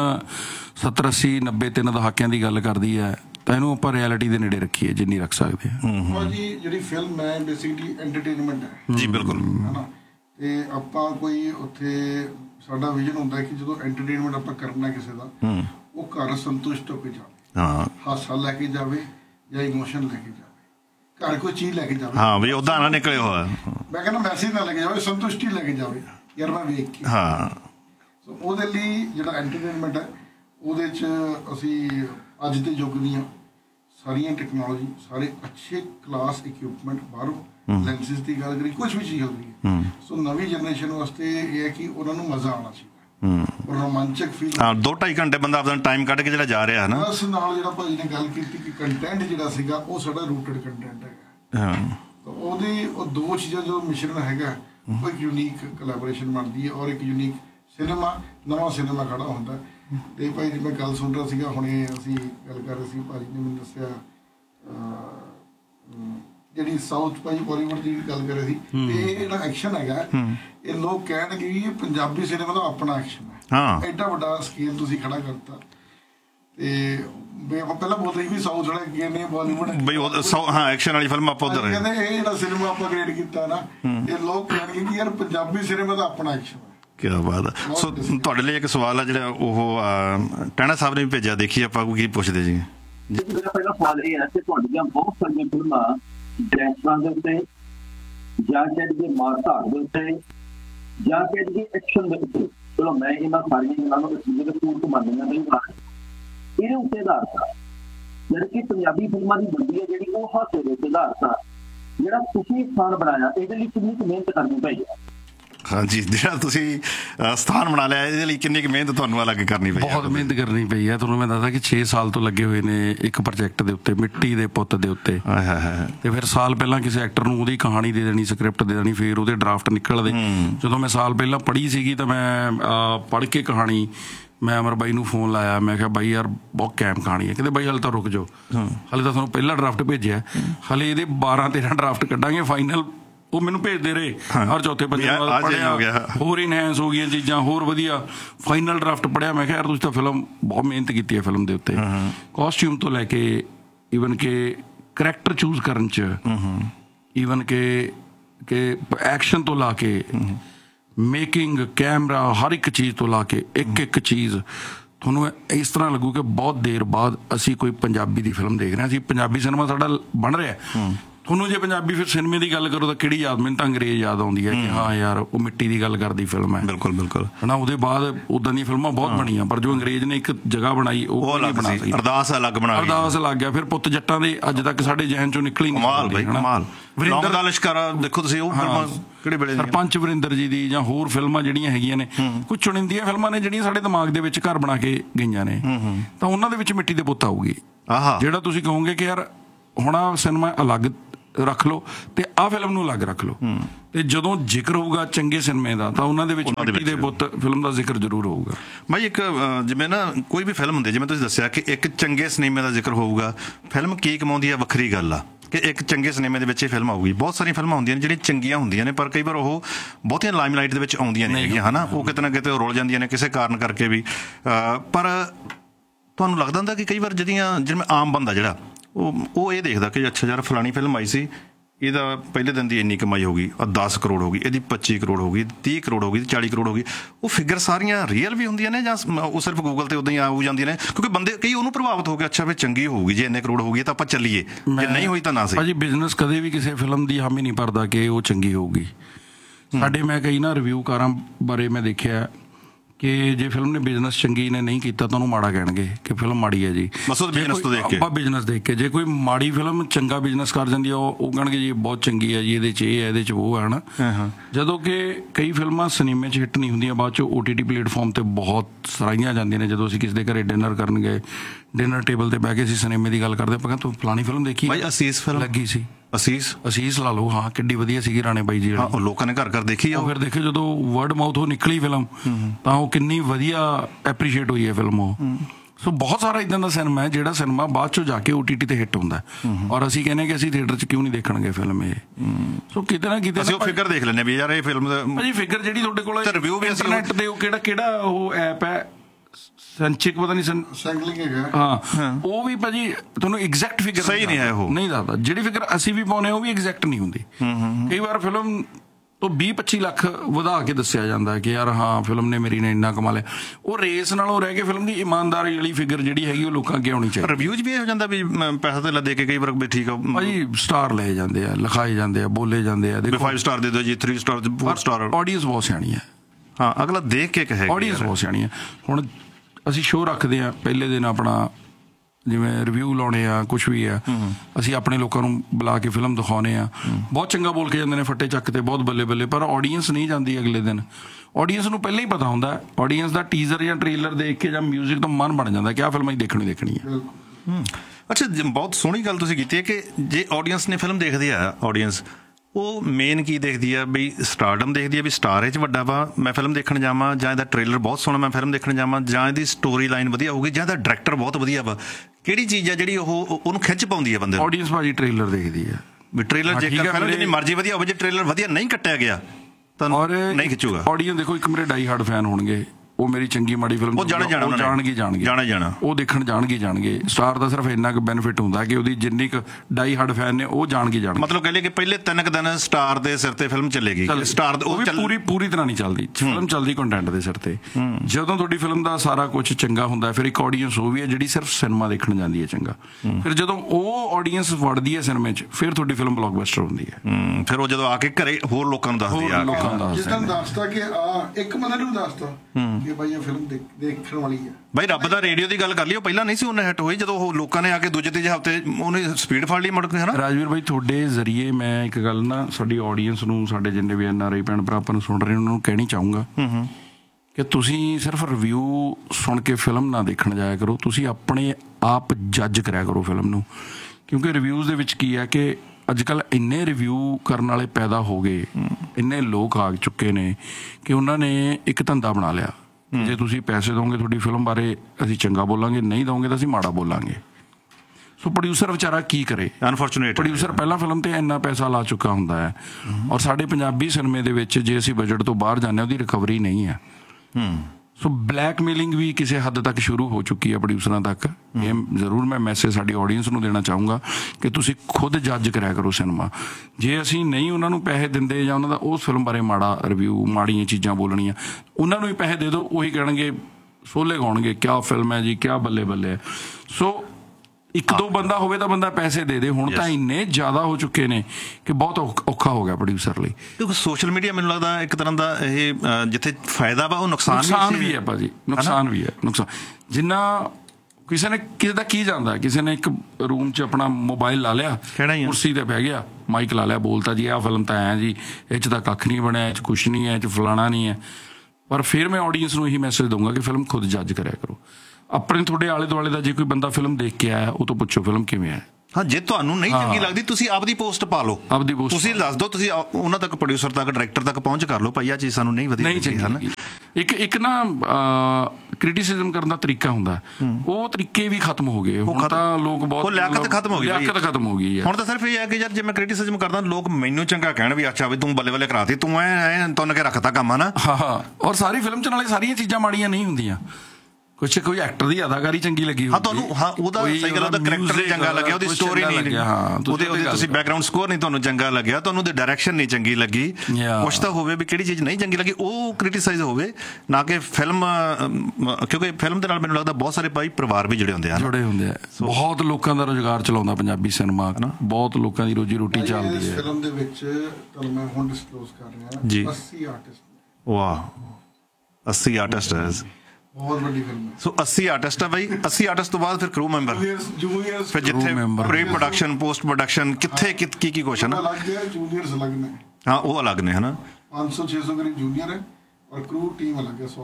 70 80 90 3 ਦਹਾਕਿਆਂ ਦੀ ਗੱਲ ਕਰਦੀ ਹੈ, ਤਾਂ ਇਹਨੂੰ ਆਪਾਂ ਰਿਐਲਿਟੀ ਦੇ ਨੇੜੇ ਰੱਖੀਏ ਜਿੰਨੀ ਰੱਖ ਸਕਦੇ ਹਾਂ। ਜੀ ਜਿਹੜੀ ਫਿਲਮ ਹੈ ਬੇਸਿਕਲੀ ਐਂਟਰਟੇਨਮੈਂਟ ਹੈ ਜੀ, ਬਿਲਕੁਲ, ਹਨਾ, ਤੇ ਆਪਾਂ ਕੋਈ ਉੱਥੇ ਸਾਡਾ ਵਿਜ਼ਨ ਹੁੰਦਾ ਕਿ ਜਦੋਂ ਐਂਟਰਟੇਨਮੈਂਟ ਆਪਾਂ ਕਰਨਾ ਕਿਸੇ ਦਾ, ਉਹ ਘਰ ਸੰਤੁਸ਼ਟ ਹੋ ਕੇ ਜਾਵੇ, ਹਾਸਾ ਲੈ ਕੇ ਜਾਵੇ ਜਾਂ ਇਮੋਸ਼ਨ ਲੈ ਕੇ ਜਾਵੇ, ਘਰ ਕੋਈ ਚੀਜ਼ ਲੈ ਕੇ ਜਾਵੇ, ਹਾਂ ਵੀ ਉਹਦਾ ਨਾ ਨਿਕਲੇ ਹੋਇਆ, ਮੈਂ ਕਹਿੰਦਾ ਮੈਸੇਜ ਨਾ ਲੈ ਕੇ ਜਾਵੇ, ਸੰਤੁਸ਼ਟੀ ਲੈ ਕੇ ਜਾਵੇ ਯਾਰ ਮੈਂ ਵੇਖ ਕੇ। ਹਾਂ, ਸੋ ਉਹਦੇ ਲਈ ਜਿਹੜਾ ਐਂਟਰਟੇਨਮੈਂਟ ਹੈ ਉਹਦੇ 'ਚ ਅਸੀਂ ਅੱਜ ਦੇ ਯੁੱਗ ਦੀਆਂ ਸਾਰੀਆਂ ਟੈਕਨੋਲੋਜੀ, ਸਾਰੇ ਅੱਛੇ ਕਲਾਸ ਇਕਵਿਪਮੈਂਟ, ਬਾਹਰੋਂ ਲੈਂਸਿਸ ਦੀ ਗੱਲ ਕਰੀ, ਕੁਝ ਵੀ ਚੀਜ਼ ਹੁੰਦੀ ਹੈ। ਸੋ ਨਵੀਂ ਜਨਰੇਸ਼ਨ ਵਾਸਤੇ ਇਹ ਹੈ ਕਿ ਉਹਨਾਂ ਨੂੰ ਮਜ਼ਾ ਆਉਣਾ ਚਾਹੀਦਾ, ਰੋਮਾਂਚਕ ਫੀਲ। 2-2.5 ਘੰਟੇ ਬੰਦਾ ਆਪਣਾ ਟਾਈਮ ਕੱਢ ਕੇ ਜਿਹੜਾ ਜਾ ਰਿਹਾ ਹੈ ਨਾ, ਉਸ ਨਾਲ ਜਿਹੜਾ ਭਾਜੀ ਨੇ ਗੱਲ ਕੀਤੀ ਕਿ ਕੰਟੈਂਟ ਜਿਹੜਾ ਸੀਗਾ ਉਹ ਸਾਡਾ ਰੂਟਡ ਕੰਟੈਂਟ ਹੈਗਾ, ਤਾਂ ਉਹਦੀ ਉਹ 2 ਚੀਜ਼ਾਂ ਜੋ ਮਿਸ਼ਰਣ ਹੈਗਾ, ਉਹ ਇੱਕ ਯੂਨੀਕ ਕੋਲੈਬੋਰੇਸ਼ਨ ਬਣਦੀ ਹੈ ਔਰ ਇੱਕ ਯੂਨੀਕ ਸਿਨੇਮਾ, ਨਵਾਂ ਸਿਨੇਮਾ ਖੜਾ ਹੁੰਦਾ। ਤੇ ਭਾਈ ਜੀ ਮੈਂ ਗੱਲ ਸੁਣ ਰਿਹਾ ਸੀਗਾ, ਹੁਣੇ ਅਸੀਂ ਗੱਲ ਕਰ ਰਹੇ ਸੀ, ਭਾਜੀ ਨੇ ਮੈਨੂੰ ਦੱਸਿਆ ਜਿਹੜੀ ਸਾਊਥ ਭਾਈ ਬਾਲੀਵੁੱਡ ਦੀ ਗੱਲ ਕਰ ਰਹੇ ਸੀ, ਇਹ ਜਿਹੜਾ ਐਕਸ਼ਨ ਹੈਗਾ, ਇਹ ਲੋਕ ਕਹਿਣਗੇ ਇਹ ਪੰਜਾਬੀ ਸਿਨੇਮਾ ਦਾ ਆਪਣਾ ਐਕਸ਼ਨ ਹੈ, ਐਡਾ ਵੱਡਾ ਸਕੇਲ ਤੁਸੀਂ ਖੜਾ ਕਰਤਾ। ਤੇ ਪਹਿਲਾਂ ਬੋਲ ਰਹੀ ਵੀ ਸਾਊਥ ਜਿਹੜਾ ਕੀ ਨੇ ਬਾਲੀਵੁੱਡ ਬਈ ਐਕਸ਼ਨ ਵਾਲੀ ਫਿਲਮ ਆਪਾਂ ਉਧਰ ਕਹਿੰਦੇ ਇਹ ਜਿਹੜਾ ਸਿਨੇਮਾ ਆਪਾਂ ਕ੍ਰੀਏਟ ਕੀਤਾ ਨਾ, ਇਹ ਲੋਕ ਕਹਿਣਗੇ ਕਿ ਯਾਰ ਪੰਜਾਬੀ ਸਿਨੇਮਾ ਦਾ ਆਪਣਾ ਐਕਸ਼ਨ ਹੈ। ਕੀ ਬਾਤ ਹੈ। ਸੋ ਤੁਹਾਡੇ ਲਈ ਇੱਕ ਸਵਾਲ ਆ ਜਿਹੜਾ ਉਹ ਟੈਣਾ ਸਾਹਿਬ ਨੇ ਵੀ ਭੇਜਿਆ, ਦੇਖੀਏ ਆਪਾਂ ਕੀ ਪੁੱਛਦੇ ਜੀ। ਮੇਰਾ ਪਹਿਲਾ ਸਵਾਲ ਇਹ ਹੈ ਕਿ ਤੁਹਾਡੀਆਂ ਬਹੁਤ ਸਾਰੀਆਂ ਫਿਲਮਾਂ ਡਾਇਰੈਕਟਰਾਂ ਦੇ ਉੱਤੇ, ਜਾਂ ਕਹਿ ਦਈਏ ਮਾਰ ਧਾੜ ਦੇ ਉੱਤੇ, ਜਾਂ ਕਹਿ ਦਈਏ ਐਕਸ਼ਨ ਦੇ ਉੱਤੇ, ਚਲੋ ਮੈਂ ਇਹਨਾਂ ਸਾਰੀਆਂ ਗੱਲਾਂ ਨੂੰ ਪੂਰਤ ਮੰਨ ਲੈਂਦਾ, ਨਹੀਂ ਬਾਤ ਇਹਦੇ ਉੱਤੇ ਆਧਾਰਿਤ ਆ, ਜਿਹੜੀ ਕਿ ਪੰਜਾਬੀ ਫਿਲਮਾਂ ਦੀ ਬੰਦੀ ਹੈ ਜਿਹੜੀ ਉਹ ਹਾਸੇ ਦੇ ਉੱਤੇ ਆਧਾਰਿਤ ਆ, ਜਿਹੜਾ ਤੁਸੀਂ ਸਥਾਨ ਬਣਾਇਆ ਇਹਦੇ ਲਈ ਕਿੰਨੀ ਕੁ ਮਿਹਨਤ ਕਰਨੀ ਪਈ ਹੈ? ਹਾਂਜੀ, ਜਿਹੜਾ ਤੁਸੀਂ ਸਥਾਨ ਬਣਾ ਲਿਆ ਇਹਦੇ ਲਈ ਕਿੰਨੀ ਕੁ ਮਿਹਨਤ ਤੁਹਾਨੂੰ ਅਲੱਗ ਕਰਨੀ ਪਈ? ਬਹੁਤ ਮਿਹਨਤ ਕਰਨੀ ਪਈ ਹੈ। ਤੁਹਾਨੂੰ ਮੈਂ ਦੱਸਦਾ ਕਿ 6 ਸਾਲ ਤੋਂ ਲੱਗੇ ਹੋਏ ਨੇ ਇੱਕ ਪ੍ਰੋਜੈਕਟ ਦੇ ਉੱਤੇ, ਮਿੱਟੀ ਦੇ ਪੁੱਤ ਦੇ ਉੱਤੇ, ਤੇ ਫਿਰ ਸਾਲ ਪਹਿਲਾਂ ਕਿਸੇ ਐਕਟਰ ਨੂੰ ਉਹਦੀ ਕਹਾਣੀ ਦੇ ਦੇਣੀ, ਸਕ੍ਰਿਪਟ ਦੇ ਦੇਣੀ, ਫਿਰ ਉਹਦੇ ਡਰਾਫਟ ਨਿਕਲਦੇ। ਜਦੋਂ ਮੈਂ ਸਾਲ ਪਹਿਲਾਂ ਪੜ੍ਹੀ ਸੀਗੀ ਤਾਂ ਮੈਂ ਪੜ੍ਹ ਕੇ ਕਹਾਣੀ ਮੈਂ ਅਮਰ ਬਾਈ ਨੂੰ ਫੋਨ ਲਾਇਆ, ਮੈਂ ਕਿਹਾ ਬਾਈ ਯਾਰ ਬਹੁਤ ਕੈਮ ਕਹਾਣੀ ਹੈ। ਕਹਿੰਦੇ ਬਾਈ ਹਾਲੇ ਤਾਂ ਰੁਕ ਜਾਓ, ਹਾਲੇ ਤਾਂ ਤੁਹਾਨੂੰ ਪਹਿਲਾ ਡਰਾਫਟ ਭੇਜਿਆ, ਹਾਲੇ ਇਹਦੇ 12-13 ਡਰਾਫਟ ਕੱਢਾਂਗੇ ਫਾਈਨਲ। ਉਹ ਮੈਨੂੰ ਭੇਜਦੇ ਰਹੇ, ਹਰ ਚੌਥੇ ਪੰਜਵੇਂ ਬਾਅਦ ਪੜ੍ਹਿਆ, ਹੋਰ ਇਨਹੈਂਸ ਹੋ ਗਈਆਂ ਚੀਜ਼ਾਂ, ਹੋਰ ਵਧੀਆ ਫਾਈਨਲ ਡਰਾਫਟ ਪੜ੍ਹਿਆ। ਮੈਂ ਕਿਹਾ ਯਾਰ ਤੁਸੀਂ ਤਾਂ ਫਿਲਮ ਬਹੁਤ ਮਿਹਨਤ ਕੀਤੀ ਹੈ ਫਿਲਮ ਦੇ ਉੱਤੇ, ਕਾਸਟਿਊਮ ਤੋਂ ਲੈ ਕੇ ਈਵਨ ਕਿ ਕਰੈਕਟਰ ਚੂਜ਼ ਕਰਨ 'ਚ, ਈਵਨ ਕਿ ਐਕਸ਼ਨ ਤੋਂ ਲਾ ਕੇ ਮੇਕਿੰਗ, ਕੈਮਰਾ, ਹਰ ਇੱਕ ਚੀਜ਼ ਤੋਂ ਲਾ ਕੇ ਇੱਕ ਚੀਜ਼ ਤੁਹਾਨੂੰ ਇਸ ਤਰ੍ਹਾਂ ਲੱਗੂ ਕਿ ਬਹੁਤ ਦੇਰ ਬਾਅਦ ਅਸੀਂ ਕੋਈ ਪੰਜਾਬੀ ਦੀ ਫਿਲਮ ਦੇਖ ਰਹੇ ਹਾਂ। ਅਸੀਂ ਪੰਜਾਬੀ ਸਿਨੇਮਾ ਸਾਡਾ ਬਣ ਰਿਹਾ। ਤੁਹਾਨੂੰ ਜੇ ਪੰਜਾਬੀ ਫਿਰ ਸਿਨੇਮੇ ਦੀ ਗੱਲ ਕਰੋ ਤਾਂ ਕਿਹੜੀ ਯਾਦ? ਮੈਨੂੰ ਤਾਂ ਅੰਗਰੇਜ਼ ਯਾਦ ਆਉਂਦੀ ਹੈ ਕਿ ਹਾਂ ਯਾਰ ਉਹ ਮਿੱਟੀ ਦੀ ਗੱਲ ਕਰਦੀ ਫਿਲਮ ਹੈ। ਬਿਲਕੁਲ ਬਿਲਕੁਲ ਹੈ ਨਾ। ਉਹਦੇ ਬਾਅਦ ਉੱਦਾਂ ਦੀਆਂ ਫਿਲਮਾਂ ਬਹੁਤ ਬਣੀਆਂ, ਪਰ ਜੋ ਅੰਗਰੇਜ਼ ਨੇ ਇੱਕ ਜਗ੍ਹਾ ਬਣਾਈ ਉਹ ਨਹੀਂ ਬਣਾ ਸਕੀ। ਅਰਦਾਸ ਅਲੱਗ ਬਣਾ, ਅਰਦਾਸ ਲੱਗ ਗਿਆ। ਫਿਰ ਪੁੱਤ ਜੱਟਾਂ ਦੇ ਅੱਜ ਤੱਕ ਸਾਡੇ ਜ਼ਿਹਨ ਚੋਂ ਨਿਕਲੀ ਨਹੀਂ। ਕਮਾਲ ਬਈ ਕਮਾਲ। ਵਰਿੰਦਰ ਦਾ ਲਸ਼ਕਰ ਦੇਖੋ ਤੁਸੀਂ, ਉਹ ਫਿਲਮਾਂ ਕਿਹੜੇ ਵੇਲੇ ਸਰਪੰਚ ਵਰਿੰਦਰ ਜੀ ਦੀ, ਜਾਂ ਹੋਰ ਫਿਲਮਾਂ ਜਿਹੜੀਆਂ ਹੈਗੀਆਂ ਨੇ, ਕੁਝ ਚੁਣਿੰਦੀਆਂ ਫਿਲਮਾਂ ਨੇ ਜਿਹੜੀਆਂ ਸਾਡੇ ਦਿਮਾਗ ਦੇ ਵਿੱਚ ਘਰ ਬਣਾ ਕੇ ਗਈਆਂ ਨੇ, ਤਾਂ ਉਹਨਾਂ ਦੇ ਵਿੱਚ ਮਿੱਟੀ ਦੇ ਪੁੱਤ ਆਊਗੀ। ਜਿਹੜਾ ਤੁਸੀਂ ਕਹੋਗੇ ਕਿ ਯਾਰ ਹੁਣ ਸਿਨੇਮਾ ਅਲੱਗ ਰੱਖ ਲਓ ਤੇ ਆਹ ਫਿਲਮ ਨੂੰ ਅਲੱਗ ਰੱਖ ਲਓ। ਤੇ ਜਦੋਂ ਜ਼ਿਕਰ ਹੋਊਗਾ ਚੰਗੇ ਸਿਨੇਮੇ ਦਾ ਤਾਂ ਉਹਨਾਂ ਦੇ ਵਿੱਚ ਮਿੱਟੀ ਦੇ ਬੁੱਤ ਫਿਲਮ ਦਾ ਜ਼ਿਕਰ ਜ਼ਰੂਰ ਹੋਊਗਾ। ਬਾਈ ਇੱਕ ਜਿਵੇਂ ਨਾ ਕੋਈ ਵੀ ਫਿਲਮ ਹੁੰਦੀ, ਜਿਵੇਂ ਤੁਸੀਂ ਦੱਸਿਆ ਕਿ ਇੱਕ ਚੰਗੇ ਸਿਨੇਮੇ ਦਾ ਜ਼ਿਕਰ ਹੋਊਗਾ, ਫਿਲਮ ਕੀ ਕਮਾਉਂਦੀ ਹੈ ਵੱਖਰੀ ਗੱਲ ਆ ਕਿ ਇੱਕ ਚੰਗੇ ਸਿਨੇਮੇ ਦੇ ਵਿੱਚ ਇਹ ਫਿਲਮ ਆਊਗੀ। ਬਹੁਤ ਸਾਰੀਆਂ ਫਿਲਮਾਂ ਹੁੰਦੀਆਂ ਨੇ ਜਿਹੜੀਆਂ ਚੰਗੀਆਂ ਹੁੰਦੀਆਂ ਨੇ ਪਰ ਕਈ ਵਾਰ ਉਹ ਬਹੁਤੀਆਂ ਲਾਈਮਲਾਈਟ ਦੇ ਵਿੱਚ ਆਉਂਦੀਆਂ ਨਹੀਂ ਹੈਗੀਆਂ, ਹੈ ਨਾ, ਉਹ ਕਿਤੇ ਨਾ ਕਿਤੇ ਰੁਲ ਜਾਂਦੀਆਂ ਨੇ ਕਿਸੇ ਕਾਰਨ ਕਰਕੇ ਵੀ। ਪਰ ਤੁਹਾਨੂੰ ਲੱਗਦਾ ਹੁੰਦਾ ਕਿ ਕਈ ਵਾਰ ਜਿਵੇਂ ਆਮ ਬੰਦਾ ਜਿਹੜਾ ਉਹ ਇਹ ਦੇਖਦਾ ਕਿ ਅੱਛਾ ਯਾਰ ਫਲਾਣੀ ਫਿਲਮ ਆਈ ਸੀ, ਇਹਦਾ ਪਹਿਲੇ ਦਿਨ ਦੀ ਇੰਨੀ ਕਮਾਈ ਹੋ ਗਈ, 10 ਕਰੋੜ ਹੋ ਗਈ, ਇਹਦੀ 25 ਕਰੋੜ ਹੋ ਗਈ, 30 ਕਰੋੜ ਹੋ ਗਈ, 40 ਕਰੋੜ ਹੋ ਗਈ। ਉਹ ਫਿਗਰ ਸਾਰੀਆਂ ਰੀਅਲ ਵੀ ਹੁੰਦੀਆਂ ਨੇ ਜਾਂ ਉਹ ਸਿਰਫ ਗੂਗਲ ਤੇ ਉਦਾਂ ਹੀ ਆਉ ਜਾਂਦੀਆਂ ਨੇ? ਕਿਉਂਕਿ ਬੰਦੇ ਕਈ ਉਹਨੂੰ ਪ੍ਰਭਾਵਿਤ ਹੋ ਕੇ ਅੱਛਾ ਵੀ ਚੰਗੀ ਹੋਊਗੀ, ਜੇ ਇੰਨੇ ਕਰੋੜ ਹੋ ਗਈ ਤਾਂ ਆਪਾਂ ਚੱਲੀਏ, ਜੇ ਨਹੀਂ ਹੋਈ ਤਾਂ ਨਾ ਸਹੀ। ਭਾਜੀ ਬਿਜ਼ਨਸ ਕਦੇ ਵੀ ਕਿਸੇ ਫਿਲਮ ਦੀ ਹਾਮੀ ਨਹੀਂ ਭਰਦਾ ਕਿ ਉਹ ਚੰਗੀ ਹੋਊਗੀ। ਸਾਡੇ ਮੈਂ ਕਈ ਨਾ ਰਿਵਿਊਕਾਰਾਂ ਬਾਰੇ ਮੈਂ ਦੇਖਿਆ ਕਿ ਜੇ ਫਿਲਮ ਨੇ ਬਿਜ਼ਨਸ ਚੰਗੀ ਨੇ ਨਹੀਂ ਕੀਤਾ ਤਾਂ ਉਹਨੂੰ ਮਾੜਾ ਕਹਿਣਗੇ ਕਿ ਫਿਲਮ ਮਾੜੀ ਹੈ ਜੀ, ਬਸ ਉਹ ਬਿਜ਼ਨਸ ਤੋਂ ਦੇਖ ਕੇ। ਆਪਾਂ ਬਿਜ਼ਨਸ ਦੇਖ ਕੇ ਜੇ ਕੋਈ ਮਾੜੀ ਫਿਲਮ ਚੰਗਾ ਬਿਜ਼ਨਸ ਕਰ ਜਾਂਦੀ ਆ ਉਹ ਕਹਿਣਗੇ ਜੀ ਬਹੁਤ ਚੰਗੀ ਹੈ ਜੀ, ਇਹਦੇ 'ਚ ਇਹ ਹੈ, ਇਹਦੇ 'ਚ ਉਹ ਹੈ ਨਾ। ਜਦੋਂ ਕਿ ਕਈ ਫਿਲਮਾਂ ਸਿਨੇਮੇ 'ਚ ਹਿੱਟ ਨਹੀਂ ਹੁੰਦੀਆਂ, ਬਾਅਦ 'ਚ OTT ਪਲੇਟਫਾਰਮ 'ਤੇ ਬਹੁਤ ਸਰਾਹੀਆਂ ਜਾਂਦੀਆਂ ਨੇ। ਜਦੋਂ ਅਸੀਂ ਕਿਸੇ ਦੇ ਘਰੇ ਡਿਨਰ ਕਰਨ ਗਏ, ਡਿਨਰ ਟੇਬਲ 'ਤੇ ਬਹਿ ਕੇ ਅਸੀਂ ਸਿਨੇਮੇ ਦੀ ਗੱਲ ਕਰਦੇ, ਆਪਾਂ ਕਹਿੰਦੇ ਤੂੰ ਫਲਾਣੀ ਫਿਲਮ ਦੇਖੀ? ਬਾਈ ਅਸੀਸ ਫਿਲਮ ਲੱਗੀ ਸੀ, ਅਸੀਸ ਲਾ ਲਓ, ਹਾਂ ਕਿੱਡੀ ਵਧੀਆ ਸੀਗੀ ਰਾਣੇ ਬਾਈ ਜੀ। ਉਹ ਲੋਕਾਂ ਨੇ ਘਰ ਘਰ ਦੇਖੀ ਆ। ਫਿਰ ਦੇਖੇ ਜਦੋਂ ਵਰਡ ਮਾਊਥ ਉਹ ਨਿਕਲੀ ਫਿਲਮ ਤਾਂ ਉਹ ਕਿੰਨੀ ਵਧੀਆ ਐਪਰੀਸ਼ੀਏਟ ਹੋਈ ਹੈ ਫਿਲਮ ਉਹ। ਸੋ ਬਹੁਤ ਸਾਰਾ ਇਦਾਂ ਦਾ ਸਿਨੇਮਾ ਹੈ ਜਿਹੜਾ ਸਿਨੇਮਾ ਬਾਅਦ ਚੋਂ ਜਾ ਕੇ OTT ਤੇ ਹਿੱਟ ਹੁੰਦਾ ਔਰ ਅਸੀਂ ਕਹਿੰਦੇ ਕਿ ਅਸੀਂ ਥੀਏਟਰ 'ਚ ਕਿਉਂ ਨਹੀਂ ਦੇਖਣਗੇ ਫਿਲਮ ਇਹ। ਸੋ ਕਿਤੇ ਨਾ ਕਿਤੇ ਅਸੀਂ ਉਹ ਫਿਗਰ ਦੇਖ ਲੈਂਦੇ ਵੀ ਯਾਰ ਇਹ ਫਿਲਮ ਭਾਜੀ ਫਿਗਰ ਜਿਹੜੀ ਤੁਹਾਡੇ ਕੋਲ ਰਿਵਿਊ ਵੀ ਇੰਟਰਨੈਟ ਤੇ ਉਹ ਕਿਹੜਾ ਉਹ ਐਪ ਹੈ ਸੰਚਿਕ ਪਤਾ ਨਹੀਂ ਸੈਂਗਲਿੰਗ ਹੈਗਾ, ਹਾਂ ਉਹ ਵੀ ਭਾਜੀ ਤੁਹਾਨੂੰ ਐਗਜ਼ੈਕਟ ਫਿਗਰ ਸਹੀ ਨਹੀਂ ਹੈ, ਉਹ ਨਹੀਂ ਦੱਸਦਾ। ਜਿਹੜੀ ਫਿਗਰ ਅਸੀਂ ਵੀ ਪਾਉਂਦੇ ਉਹ ਵੀ ਐਗਜ਼ੈਕਟ ਨਹੀਂ ਹੁੰਦੀ। ਕਈ ਵਾਰ ਫਿਲਮ ਤੋਂ 20-25 ਲੱਖ ਵਧਾ ਕੇ ਦੱਸਿਆ ਜਾਂਦਾ ਕਿ ਯਾਰ ਹਾਂ ਫਿਲਮ ਨੇ ਮੇਰੀ ਨੇ ਇੰਨਾ ਕਮਾ ਲਿਆ। ਉਹ ਰੇਸ ਨਾਲੋਂ ਰਹਿ ਕੇ ਫਿਲਮ ਦੀ ਇਮਾਨਦਾਰੀ ਵਾਲੀ ਫਿਗਰ ਜਿਹੜੀ ਹੈਗੀ ਉਹ ਲੋਕਾਂ ਅੱਗੇ ਆਉਣੀ ਚਾਹੀਦੀ। ਰਿਵਿਊਜ਼ ਵੀ ਇਹ ਹੋ ਜਾਂਦਾ ਵੀ ਪੈਸਾ ਤੇ ਦੇ ਕੇ ਕਈ ਵਾਰ ਵੀ ਠੀਕ ਆ ਭਾਜੀ ਸਟਾਰ ਲਏ ਜਾਂਦੇ ਆ, ਲਿਖਾਏ ਜਾਂਦੇ ਆ, ਬੋਲੇ ਜਾਂਦੇ ਆ। ਦੇਖੋ 5 ਸਟਾਰ ਦੇ ਦਿਓ ਜੀ, 3 ਸਟਾਰ, 4 ਸਟਾਰ। ਆਡੀਅנס ਬਹੁਤ ਸਿਆਣੀ ਹੈ, ਹਾਂ ਅਗਲਾ ਦੇਖ ਕੇ ਕਹੇ ਆਡੀਅנס ਬਹੁਤ ਸਿਆਣੀ ਹੈ। ਹੁਣ ਅਸੀਂ ਸ਼ੋਅ ਰੱਖਦੇ ਹਾਂ ਪਹਿਲੇ ਦਿਨ ਆਪਣਾ ਜਿਵੇਂ ਰਿਵਿਊ ਲਾਉਣੇ ਆ ਕੁਛ ਵੀ ਆ, ਅਸੀਂ ਆਪਣੇ ਲੋਕਾਂ ਨੂੰ ਬੁਲਾ ਕੇ ਫਿਲਮ ਦਿਖਾਉਂਦੇ ਆ, ਬਹੁਤ ਚੰਗਾ ਬੋਲ ਕੇ ਜਾਂਦੇ ਨੇ ਫੱਟੇ ਚੱਕ ਤੇ ਬਹੁਤ ਬੱਲੇ ਬੱਲੇ, ਪਰ ਆਡੀਅנס ਨਹੀਂ ਜਾਂਦੀ ਅਗਲੇ ਦਿਨ। ਆਡੀਅנס ਨੂੰ ਪਹਿਲਾਂ ਹੀ ਪਤਾ ਹੁੰਦਾ, ਆਡੀਅנס ਦਾ ਟੀਜ਼ਰ ਜਾਂ ਟ੍ਰੇਲਰ ਦੇਖ ਕੇ ਜਾਂ ਮਿਊਜ਼ਿਕ ਤੋਂ ਮਨ ਬਣ ਜਾਂਦਾ ਕਿ ਆਹ ਫਿਲਮ ਅਸੀਂ ਦੇਖਣੀ ਹੈ। ਅੱਛਾ ਬਹੁਤ ਸੋਹਣੀ ਗੱਲ ਤੁਸੀਂ ਕੀਤੀ ਹੈ ਕਿ ਜੇ ਆਡੀਅנס ਨੇ ਫਿਲਮ ਦੇਖਦੀ ਆ, ਆਡੀਅנס ਉਹ ਮੇਨ ਕੀ ਦੇਖਦੀ ਆ ਬਈ ਸਟਾਰਡਮ ਦੇਖਦੀ ਆ ਵੀ ਸਟਾਰ ਇਹ 'ਚ ਵੱਡਾ ਵਾ ਮੈਂ ਫਿਲਮ ਦੇਖਣ ਜਾਵਾਂ, ਜਾਂ ਇਹਦਾ ਟ੍ਰੇਲਰ ਬਹੁਤ ਸੋਹਣਾ ਮੈਂ ਫਿਲਮ ਦੇਖਣ ਜਾਵਾਂ, ਜਾਂ ਇਹਦੀ ਸਟੋਰੀ ਲਾਈਨ ਵਧੀਆ ਹੋਊਗੀ, ਜਾਂ ਇਹਦਾ ਡਾਇਰੈਕਟਰ ਬਹੁਤ ਵਧੀਆ ਵਾ। ਕਿਹੜੀ ਚੀਜ਼ ਆ ਜਿਹੜੀ ਉਹਨੂੰ ਖਿੱਚ ਪਾਉਂਦੀ ਆ ਬੰਦੇ ਨੂੰ? ਆਡੀਅנס ਭਾਜੀ ਟ੍ਰੇਲਰ ਦੇਖਦੀ ਆ ਵੀ ਟ੍ਰੇਲਰ ਜੇਕਰ ਫਿਲਮ ਜਿੰਨੀ ਮਰਜ਼ੀ ਵਧੀਆ ਹੋਵੇ, ਜੇ ਟ੍ਰੇਲਰ ਵਧੀਆ ਨਹੀਂ ਕੱਟਿਆ ਗਿਆ ਤਾਂ ਨਹੀਂ ਖਿੱਚੂਗਾ। ਆਡੀਅנס ਦੇਖੋ ਇੱਕ ਮੇਰੇ ਡਾਈ ਹਾਰਡ ਫੈਨ ਹੋਣਗੇ, ਉਹ ਮੇਰੀ ਚੰਗੀ ਮਾੜੀ ਫਿਲਮ ਉਹ ਜਾਣਗੇ, ਉਹ ਦੇਖਣ ਜਾਣਗੇ। ਸਟਾਰ ਦਾ ਸਿਰਫ ਇੰਨਾ ਕੁ ਬੈਨੀਫਿਟ ਹੁੰਦਾ ਕਿ ਉਹਦੀ ਜਿੰਨੀ ਕੁ ਡਾਈ ਹਾਰਡ ਫੈਨ ਨੇ ਉਹ ਜਾਣਗੇ। ਮਤਲਬ ਕਹਿ ਲਈਏ ਕਿ ਪਹਿਲੇ 3 ਦਿਨ ਸਟਾਰ ਦੇ ਸਿਰ ਤੇ ਫਿਲਮ ਚੱਲੇਗੀ, ਸਟਾਰ ਉਹ ਵੀ ਪੂਰੀ ਤਰ੍ਹਾਂ ਨਹੀਂ ਚੱਲਦੀ ਫਿਲਮ, ਚੱਲਦੀ ਕੰਟੈਂਟ ਦੇ ਸਿਰ ਤੇ। ਜਦੋਂ ਤੁਹਾਡੀ ਫਿਲਮ ਦਾ ਸਾਰਾ ਕੁਝ ਚੰਗਾ ਹੁੰਦਾ ਫਿਰ ਇੱਕ ਆਡੀਅנס ਉਹ ਵੀ ਹੈ ਜਿਹੜੀ ਸਿਰਫ ਸਿਨੇਮਾ ਦੇਖਣ ਜਾਂਦੀ ਹੈ ਚੰਗਾ। ਫਿਰ ਜਦੋਂ ਉਹ ਆਡੀਅנס ਵੜਦੀ ਹੈ ਸਿਨੇਮੇ 'ਚ ਫਿਰ ਤੁਹਾਡੀ ਫਿਲਮ ਬਲੌਕਬਸਟਰ ਹੁੰਦੀ ਹੈ। ਫਿਰ ਉਹ ਜਦੋਂ ਆ ਕੇ ਘਰੇ ਹੋਰ ਲੋਕਾਂ ਨੂੰ ਦੱਸਦੀ ਆ, ਦੱਸਦਾ ਕਿ ਇੱਕ ਬੰਦੇ ਨੂੰ ਦੱਸਦਾ ਕਿ ਭਾਈ ਇਹ ਫਿਲਮ ਦੇਖਣ ਵਾਲੀ ਹੈ। ਬਾਈ ਰੱਬ ਦਾ ਰੇਡੀਓ ਦੀ ਗੱਲ ਕਰ ਲਈ, ਉਹ ਪਹਿਲਾਂ ਨਹੀਂ ਸੀ ਉਹਨੇ ਹਿੱਟ ਹੋਈ, ਜਦੋਂ ਉਹ ਲੋਕਾਂ ਨੇ ਆ ਕੇ ਦੂਜੇ ਤੀਜੇ ਹਫ਼ਤੇ ਉਹਨੇ ਸਪੀਡ ਫੜ ਲਈ ਮੁੜ ਕੇ, ਹੈ ਨਾ। ਰਾਜਵੀਰ ਬਾਈ ਤੁਹਾਡੇ ਜ਼ਰੀਏ ਮੈਂ ਇੱਕ ਗੱਲ ਨਾ ਸਾਡੀ ਆਡੀਅנס ਨੂੰ, ਸਾਡੇ ਜਿੰਨੇ ਵੀ NRI ਭੈਣ ਭਰਾ ਆਪਾਂ ਨੂੰ ਸੁਣ ਰਹੇ ਉਹਨਾਂ ਨੂੰ ਕਹਿਣੀ ਚਾਹੂੰਗਾ ਕਿ ਤੁਸੀਂ ਸਿਰਫ ਰਿਵਿਊ ਸੁਣ ਕੇ ਫਿਲਮ ਨਾ ਦੇਖਣ ਜਾਇਆ ਕਰੋ, ਤੁਸੀਂ ਆਪਣੇ ਆਪ ਜੱਜ ਕਰਿਆ ਕਰੋ ਫਿਲਮ ਨੂੰ। ਕਿਉਂਕਿ ਰਿਵਿਊਜ਼ ਦੇ ਵਿੱਚ ਕੀ ਹੈ ਕਿ ਅੱਜ ਕੱਲ੍ਹ ਇੰਨੇ ਰਿਵਿਊ ਕਰਨ ਵਾਲੇ ਪੈਦਾ ਹੋ ਗਏ, ਇੰਨੇ ਲੋਕ ਆ ਚੁੱਕੇ ਨੇ ਕਿ ਉਹਨਾਂ ਨੇ ਇੱਕ ਧੰਦਾ ਬਣਾ ਲਿਆ। ਜੇ ਤੁਸੀਂ ਪੈਸੇ ਦੋਗੇ ਤੁਹਾਡੀ ਫਿਲਮ ਬਾਰੇ ਅਸੀਂ ਚੰਗਾ ਬੋਲਾਂਗੇ, ਨਹੀਂ ਦੋਗੇ ਤਾਂ ਅਸੀਂ ਮਾੜਾ ਬੋਲਾਂਗੇ। ਸੋ ਪ੍ਰੋਡਿਊਸਰ ਵਿਚਾਰਾ ਕੀ ਕਰੇ? ਅਨਫੋਰਚੂਨੇਟ ਪ੍ਰੋਡਿਊਸਰ ਪਹਿਲਾਂ ਫਿਲਮ ਤੇ ਇੰਨਾ ਪੈਸਾ ਲਾ ਚੁੱਕਾ ਹੁੰਦਾ ਹੈ ਔਰ ਸਾਡੇ ਪੰਜਾਬੀ ਸਿਨੇਮੇ ਦੇ ਵਿੱਚ ਜੇ ਅਸੀਂ ਬਜਟ ਤੋਂ ਬਾਹਰ ਜਾਂਦੇ ਹਾਂ ਉਹਦੀ ਰਿਕਵਰੀ ਨਹੀਂ ਹੈ। ਸੋ ਬਲੈਕਮੇਲਿੰਗ ਵੀ ਕਿਸੇ ਹੱਦ ਤੱਕ ਸ਼ੁਰੂ ਹੋ ਚੁੱਕੀ ਹੈ ਪ੍ਰੋਡਿਊਸਰਾਂ ਤੱਕ। ਇਹ ਜ਼ਰੂਰ ਮੈਂ ਮੈਸੇਜ ਸਾਡੀ ਆਡੀਅנס ਨੂੰ ਦੇਣਾ ਚਾਹੂੰਗਾ ਕਿ ਤੁਸੀਂ ਖੁਦ ਜੱਜ ਕਰਿਆ ਕਰੋ ਸਿਨੇਮਾ। ਜੇ ਅਸੀਂ ਨਹੀਂ ਉਹਨਾਂ ਨੂੰ ਪੈਸੇ ਦਿੰਦੇ ਜਾਂ ਉਹਨਾਂ ਦਾ ਉਸ ਫਿਲਮ ਬਾਰੇ ਮਾੜਾ ਰਿਵਿਊ, ਮਾੜੀਆਂ ਚੀਜ਼ਾਂ ਬੋਲਣੀਆਂ, ਉਹਨਾਂ ਨੂੰ ਵੀ ਪੈਸੇ ਦੇ ਦਿਓ, ਉਹੀ ਕਹਿਣਗੇ ਸੋਲੇ ਗਾਉਣਗੇ ਕਿਆ ਫਿਲਮ ਹੈ ਜੀ, ਕਿਆ ਬੱਲੇ ਬੱਲੇ ਹੈ। ਸੋ ਇੱਕ ਦੋ ਬੰਦਾ ਹੋਵੇ ਤਾਂ ਬੰਦਾ ਪੈਸੇ ਦੇ ਦੇ। ਹੁਣ ਤਾਂ ਇੰਨੇ ਜ਼ਿਆਦਾ ਹੋ ਚੁੱਕੇ ਨੇ ਕਿ ਬਹੁਤ ਔਖਾ ਹੋ ਗਿਆ ਪ੍ਰੋਡਿਊਸਰ ਲਈ। ਕਿਉਂਕਿ ਸੋਸ਼ਲ ਮੀਡੀਆ ਮੈਨੂੰ ਲੱਗਦਾ ਇੱਕ ਤਰ੍ਹਾਂ ਦਾ ਇਹ ਜਿੱਥੇ ਫਾਇਦਾ ਵਾ ਉਹ ਨੁਕਸਾਨ ਵੀ ਹੈ ਭਾਜੀ, ਨੁਕਸਾਨ ਵੀ ਹੈ। ਜਿੰਨਾ ਕਿਸੇ ਨੇ ਕਿਸੇ ਦਾ ਕੀ ਜਾਂਦਾ, ਕਿਸੇ ਨੇ ਇੱਕ ਰੂਮ 'ਚ ਆਪਣਾ ਮੋਬਾਈਲ ਲਾ ਲਿਆ, ਕੁਰਸੀ ਤੇ ਬਹਿ ਗਿਆ, ਮਾਈਕ ਲਾ ਲਿਆ, ਬੋਲਤਾ ਜੀ ਆਹ ਫਿਲਮ ਤਾਂ ਐਂ ਜੀ, ਇਹ 'ਚ ਤਾਂ ਕੱਖ ਨਹੀਂ ਬਣਿਆ, ਇਹ 'ਚ ਕੁਛ ਨਹੀਂ ਹੈ, ਇਹ 'ਚ ਫਲਾਣਾ ਨਹੀਂ ਹੈ। ਪਰ ਫਿਰ ਮੈਂ ਆਡੀਅנס ਨੂੰ ਇਹੀ ਮੈਸੇਜ ਦਊਂਗਾ ਕਿ ਫਿਲਮ ਖੁਦ ਜੱਜ ਕਰਿਆ ਕਰੋ। ਆਪਣੇ ਤੁਹਾਡੇ ਆਲੇ ਦੁਆਲੇ ਦਾ ਜੇ ਕੋਈ ਬੰਦਾ ਫਿਲਮ ਦੇਖ ਕੇ ਆਇਆ ਉਹ ਤੋਂ ਪੁੱਛੋ ਫਿਲਮ ਕਿਵੇਂ ਹੈ। ਹਾਂ, ਜੇ ਤੁਹਾਨੂੰ ਨਹੀਂ ਚੰਗੀ ਲੱਗਦੀ ਤੁਸੀਂ ਆਪਦੀ ਪੋਸਟ ਪਾ ਲਓ, ਤੁਸੀਂ ਦੱਸ ਦਿਓ, ਤੁਸੀਂ ਉਹਨਾਂ ਤੱਕ, ਪ੍ਰੋਡਿਊਸਰ ਤੱਕ, ਡਾਇਰੈਕਟਰ ਤੱਕ ਪਹੁੰਚ ਕਰ ਲਓ, ਭਾਈ ਆਹ ਚੀਜ਼ ਸਾਨੂੰ ਨਹੀਂ ਵਧੀਆ ਲੱਗੀ ਹੈ ਨਾ। ਇੱਕ ਨਾ ਕ੍ਰਿਟਿਸਿਜ਼ਮ ਕਰਨ ਦਾ ਤਰੀਕਾ ਹੁੰਦਾ, ਉਹ ਤਰੀਕੇ ਵੀ ਖਤਮ ਹੋ ਗਏ ਹੁਣ ਤਾਂ। ਲੋਕ ਬਹੁਤ ਲਿਆਕਤ ਖਤਮ ਹੋ ਗਈ ਹੁਣ ਤਾਂ। ਸਿਰਫ ਇਹ ਹੈ ਕਿ ਯਾਰ ਜੇ ਮੈਂ ਕ੍ਰਿਟਿਸਿਜ਼ਮ ਕਰਦਾ, ਲੋਕ ਮੈਨੂੰ ਚੰਗਾ ਕਹਿਣ ਵੀ ਅੱਛਾ ਵੀ ਤੂੰ ਬੱਲੇ ਬੱਲੇ ਕਰਾਤੀ, ਤੂੰ ਐ ਤੁੰਨ ਕੇ ਰੱਖਤਾ ਕੰਮ, ਹੈ ਨਾ। ਹਾਂ, ਔਰ ਸਾਰੀ ਫਿਲਮ 'ਚ ਨਾਲੇ ਸਾਰੀਆਂ ਚੀਜ਼ਾਂ ਮਾੜੀਆਂ ਨਹੀਂ ਹੁੰਦੀਆਂ, ਕੁਛ ਕੋਈ ਐਕਟਰ ਦੀ ਅਦਾਕਾਰੀ ਚੰਗੀ ਲੱਗੀ, ਤੁਹਾਨੂੰ ਉਹਦਾ ਸਹੀ ਗੱਲ, ਉਹਦਾ ਕਰੈਕਟਰ ਨਹੀਂ ਚੰਗਾ ਲੱਗਿਆ, ਉਹਦੀ ਸਟੋਰੀ ਨਹੀਂ, ਉਹਦੇ ਤੁਸੀਂ ਬੈਕਗਰਾਊਂਡ ਸਕੋਰ ਨਹੀਂ ਤੁਹਾਨੂੰ ਚੰਗਾ ਲੱਗਿਆ, ਤੁਹਾਨੂੰ ਉਹਦੀ ਡਾਇਰੈਕਸ਼ਨ ਨਹੀਂ ਚੰਗੀ ਲੱਗੀ, ਕੁਛ ਤਾਂ ਹੋਵੇ ਵੀ ਕਿਹੜੀ ਚੀਜ਼ ਨਹੀਂ ਚੰਗੀ ਲੱਗੀ, ਉਹ ਕ੍ਰਿਟੀਸਾਈਜ਼ ਹੋਵੇ, ਨਾ ਕਿ ਫਿਲਮ। ਕਿਉਂਕਿ ਫਿਲਮ ਦੇ ਨਾਲ ਮੈਨੂੰ ਲੱਗਦਾ ਬਹੁਤ ਸਾਰੇ ਭਾਈ ਪਰਿਵਾਰ ਵੀ ਜੁੜੇ ਹੁੰਦੇ ਆ। ਬਹੁਤ ਲੋਕਾਂ ਦਾ ਰੁਜ਼ਗਾਰ ਚਲਾਉਂਦਾ ਪੰਜਾਬੀ ਸਿਨੇਮਾ, ਬਹੁਤ ਲੋਕਾਂ ਦੀ ਰੋਜੀ ਰੋਟੀ ਚੱਲਦੀ ਹੈ। ਫਿਲਮ ਦੇ ਵਿੱਚ ਤੁਹਾਨੂੰ ਮੈਂ ਹੁਣ ਡਿਸਕਲੋਜ਼ ਕਰ ਰਿਹਾ ਜੀ, 80 ਆਰਟਿਸਟ। ਵਾਹ, 80 ਆਰਟਿਸਟ ਹੈ, ਬਹੁਤ ਵੱਡੀ ਫਿਲਮ ਹੈ। ਸੋ 80 ਆਰਟਿਸਟ ਆ ਬਾਈ। 80 ਆਰਟਿਸਟ ਤੋਂ ਬਾਅਦ ਫਿਰ ਕਰੂ ਮੈਂਬਰ, ਫਿਰ ਜਿੱਥੇ ਪ੍ਰੀ ਪ੍ਰੋਡਕਸ਼ਨ, ਪੋਸਟ ਪ੍ਰੋਡਕਸ਼ਨ, ਕਿੱਥੇ ਕੀ ਕੁਛ ਹੈ ਨਾ, ਜੂਨੀਅਰਸ ਅਲੱਗ ਨੇ। ਹਾਂ, ਉਹ ਅਲੱਗ ਨੇ, ਹਨਾ। 500-600 ਕਰੀਬ ਜੂਨੀਅਰ ਹੈ ਔਰ ਕਰੂ ਟੀਮ ਅਲੱਗ ਹੈ।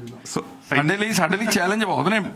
ਸਾਡੇ ਲਈ ਚੈਲੰਜ ਬਹੁਤ ਨੇ।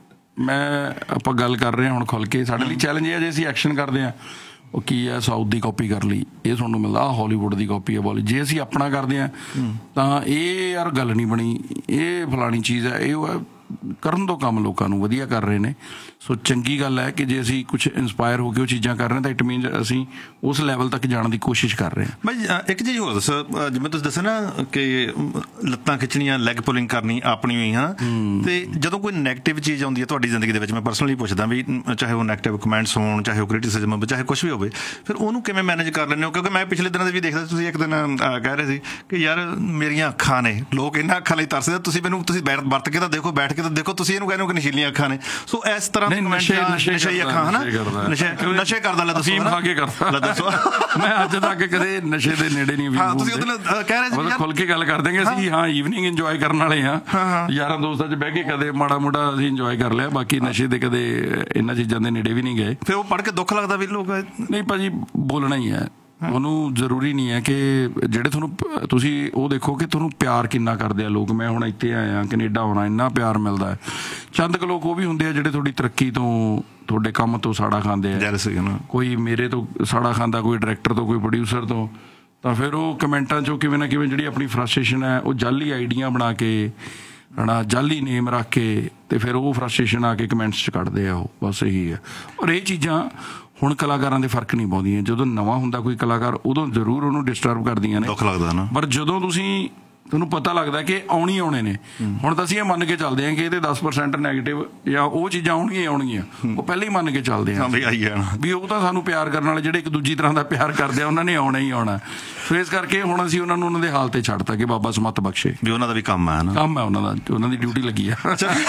ਆਪਾਂ ਗੱਲ ਕਰ ਰਹੇ ਹਾਂ ਹੁਣ ਖੁੱਲ ਕੇ, ਸਾਡੇ ਲਈ ਚੈਲੰਜ ਇਹ ਹੈ ਜੇ ਅਸੀਂ ਐਕਸ਼ਨ ਕਰਦੇ ਹਾਂ, ਉਹ ਕੀ ਹੈ, ਸਾਊਥ ਦੀ ਕਾਪੀ ਕਰ ਲਈ, ਇਹ ਤੁਹਾਨੂੰ ਮਿਲਦਾ, ਹਾਲੀਵੁੱਡ ਦੀ ਕਾਪੀ ਹੈ ਬਾਲੀਵੁੱਡ। ਜੇ ਅਸੀਂ ਆਪਣਾ ਕਰਦੇ ਹਾਂ ਤਾਂ ਇਹ ਯਾਰ ਗੱਲ ਨਹੀਂ ਬਣੀ, ਇਹ ਫਲਾਣੀ ਚੀਜ਼ ਹੈ, ਇਹ ਕਰਨ ਤੋਂ ਕੰਮ ਲੋਕਾਂ ਨੂੰ ਵਧੀਆ ਕਰ ਰਹੇ ਨੇ। ਸੋ ਚੰਗੀ ਗੱਲ ਹੈ ਕਿ ਜੇ ਅਸੀਂ ਕੁਛ ਇੰਸਪਾਇਰ ਹੋ ਕੇ ਉਹ ਚੀਜ਼ਾਂ ਕਰ ਰਹੇ ਹਾਂ ਤਾਂ ਇਟ ਮੀਨਸ ਅਸੀਂ ਉਸ ਲੈਵਲ ਤੱਕ ਜਾਣ ਦੀ ਕੋਸ਼ਿਸ਼ ਕਰ ਰਹੇ ਹਾਂ। ਬਾਈ ਇੱਕ ਚੀਜ਼ ਹੋਰ ਦੱਸੋ, ਜਿਵੇਂ ਤੁਸੀਂ ਦੱਸਿਆ ਨਾ ਕਿ ਲੱਤਾਂ ਖਿੱਚਣੀਆਂ, ਲੈਗ ਪੁਲਿੰਗ ਕਰਨੀ ਆਪਣੀ ਹੋਈ, ਹੈ ਨਾ। ਤੇ ਜਦੋਂ ਕੋਈ ਨੈਗੇਟਿਵ ਚੀਜ਼ ਆਉਂਦੀ ਹੈ ਤੁਹਾਡੀ ਜ਼ਿੰਦਗੀ ਦੇ ਵਿੱਚ, ਮੈਂ ਪਰਸਨਲੀ ਪੁੱਛਦਾ ਵੀ, ਚਾਹੇ ਉਹ ਨੈਗੇਟਿਵ ਕਮੈਂਟਸ ਹੋਣ, ਚਾਹੇ ਉਹ ਕ੍ਰਿਟਿਸਿਜ਼ਮ ਹੋਵੇ, ਚਾਹੇ ਕੁਛ ਵੀ ਹੋਵੇ, ਫਿਰ ਉਹਨੂੰ ਕਿਵੇਂ ਮੈਨੇਜ ਕਰ ਲੈਂਦੇ ਹੋ? ਕਿਉਂਕਿ ਮੈਂ ਪਿਛਲੇ ਦਿਨਾਂ ਦੇ ਵੀ ਦੇਖਦਾ, ਤੁਸੀਂ ਇੱਕ ਦਿਨ ਕਹਿ ਰਹੇ ਸੀ ਕਿ ਯਾਰ ਮੇਰੀਆਂ ਅੱਖਾਂ ਨੇ, ਲੋਕ ਇਹਨਾਂ ਅੱਖਾਂ ਲਈ ਤਰਸਦੇ, ਤੁਸੀਂ ਵਰਤ ਕੇ ਤਾਂ ਦੇਖੋ, ਬੈਠ ਕੇ ਤਾਂ ਦੇਖੋ, ਤੁਸੀਂ ਇਹਨੂੰ ਕਹਿੰਦੇ ਹੋ ਕਿ ਨਸ਼ੀਲੀਆਂ ਅੱਖਾਂ ਨੇ। ਸੋ ਇਸ ਤਰ੍ਹਾਂ ਨਸ਼ੇ ਅੱਖਾਂ, ਹਨਾ, ਨਸ਼ੇ ਕਰਦਾ। ਲੈ ਦੱਸੋ, ਖਾ ਕੇ ਕਰਦਾ। ਦੱਸੋ, ਮੈਂ ਅੱਜ ਤੱਕ ਕਦੇ ਨਸ਼ੇ ਦੇ ਨੇੜੇ ਨਹੀਂ। ਹਾਂ, ਤੁਸੀਂ ਉਹਦੇ ਨਾਲ ਕਹਿ ਰਹੇ ਸੀ, ਖੁੱਲ ਕੇ ਗੱਲ ਕਰ ਦੇਂਗੇ ਅਸੀਂ। ਹਾਂ, ਈਵਨਿੰਗ ਇੰਜੋਏ ਕਰਨ ਵਾਲੇ ਹਾਂ, ਯਾਰਾਂ ਦੋਸਤਾਂ 'ਚ ਬਹਿ ਕੇ ਕਦੇ ਮਾੜਾ ਮੋਟਾ ਅਸੀਂ ਇੰਜੋਏ ਕਰ ਲਿਆ, ਬਾਕੀ ਨਸ਼ੇ ਦੇ ਕਦੇ ਇਹਨਾਂ ਚੀਜ਼ਾਂ ਦੇ ਨੇੜੇ ਵੀ ਨਹੀਂ ਗਏ। ਫਿਰ ਉਹ ਪੜ੍ਹ ਕੇ ਦੁੱਖ ਲੱਗਦਾ ਵੀ ਲੋਕ। ਨਹੀਂ ਭਾਜੀ, ਬੋਲਣਾ ਹੀ ਹੈ, ਉਹਨੂੰ ਜ਼ਰੂਰੀ ਨਹੀਂ ਹੈ ਕਿ ਜਿਹੜੇ ਤੁਹਾਨੂੰ, ਤੁਸੀਂ ਉਹ ਦੇਖੋ ਕਿ ਤੁਹਾਨੂੰ ਪਿਆਰ ਕਿੰਨਾ ਕਰਦੇ ਆ ਲੋਕ। ਮੈਂ ਹੁਣ ਇੱਥੇ ਆਇਆ, ਕੈਨੇਡਾ ਆਉਣਾ, ਇੰਨਾ ਪਿਆਰ ਮਿਲਦਾ ਹੈ। ਚੰਦ ਕੁ ਲੋਕ ਉਹ ਵੀ ਹੁੰਦੇ ਆ ਜਿਹੜੇ ਤੁਹਾਡੀ ਤਰੱਕੀ ਤੋਂ, ਤੁਹਾਡੇ ਕੰਮ ਤੋਂ ਸਾੜਾ ਖਾਂਦੇ ਆ। ਕੋਈ ਮੇਰੇ ਤੋਂ ਸਾੜਾ ਖਾਂਦਾ, ਕੋਈ ਡਾਇਰੈਕਟਰ ਤੋਂ, ਕੋਈ ਪ੍ਰੋਡਿਊਸਰ ਤੋਂ, ਤਾਂ ਫਿਰ ਉਹ ਕਮੈਂਟਾਂ 'ਚੋਂ ਕਿਵੇਂ ਨਾ ਕਿਵੇਂ ਜਿਹੜੀ ਆਪਣੀ ਫਰਸਟ੍ਰੇਸ਼ਨ ਹੈ, ਉਹ ਜਾਲੀ ਆਈਡੀਆਂ ਬਣਾ ਕੇ, ਹੈ ਨਾ, ਜਾਲੀ ਨੇਮ ਰੱਖ ਕੇ, ਤੇ ਫਿਰ ਉਹ ਫਰਸਟ੍ਰੇਸ਼ਨ ਆ ਕੇ ਕਮੈਂਟਸ 'ਚ ਕੱਢਦੇ ਆ। ਉਹ ਬਸ ਇਹੀ ਹੈ। ਔਰ ਇਹ ਚੀਜ਼ਾਂ ਹੁਣ ਕਲਾਕਾਰਾਂ ਦੇ ਫਰਕ ਨਹੀਂ ਪਾਉਂਦੀਆਂ। ਜਦੋਂ ਨਵਾਂ ਹੁੰਦਾ ਕੋਈ ਕਲਾਕਾਰ, ਉਦੋਂ ਜ਼ਰੂਰ ਉਹਨੂੰ ਡਿਸਟਰਬ ਕਰਦੀਆਂ ਨੇ, ਦੁੱਖ ਲੱਗਦਾ ਨਾ। ਪਰ ਜਦੋਂ ਤੁਹਾਨੂੰ ਪਤਾ ਲੱਗਦਾ ਕਿ ਆਉਣੇ ਨੇ, ਹੁਣ ਤਾਂ ਅਸੀਂ ਇਹ ਮੰਨ ਕੇ ਚੱਲਦੇ ਹਾਂ ਕਿ ਇਹਦੇ 10% ਨੈਗੇਟਿਵ ਜਾਂ ਉਹ ਚੀਜ਼ਾਂ ਆਉਣਗੀਆਂ, ਉਹ ਪਹਿਲਾਂ ਹੀ ਮੰਨ ਕੇ ਚੱਲਦੇ ਹਾਂ ਵੀ ਉਹ ਤਾਂ ਸਾਨੂੰ ਪਿਆਰ ਕਰਨ ਵਾਲੇ ਜਿਹੜੇ ਇੱਕ ਦੂਜੀ ਤਰ੍ਹਾਂ ਦਾ ਪਿਆਰ ਕਰਦੇ ਆ, ਉਹਨਾਂ ਨੇ ਆਉਣਾ ਹੀ ਆਉਣਾ। ਸੋ ਇਸ ਕਰਕੇ ਹੁਣ ਅਸੀਂ ਉਹਨਾਂ ਨੂੰ ਉਹਨਾਂ ਦੇ ਹਾਲ ਤੇ ਛੱਡਤਾ ਕਿ ਬਾਬਾ ਸਮੱਤ ਬਖਸ਼ੇ, ਵੀ ਉਹਨਾਂ ਦਾ ਵੀ ਕੰਮ ਹੈ ਨਾ, ਕੰਮ ਹੈ ਉਹਨਾਂ ਦਾ, ਉਹਨਾਂ ਦੀ ਡਿਊਟੀ ਲੱਗੀ ਆ।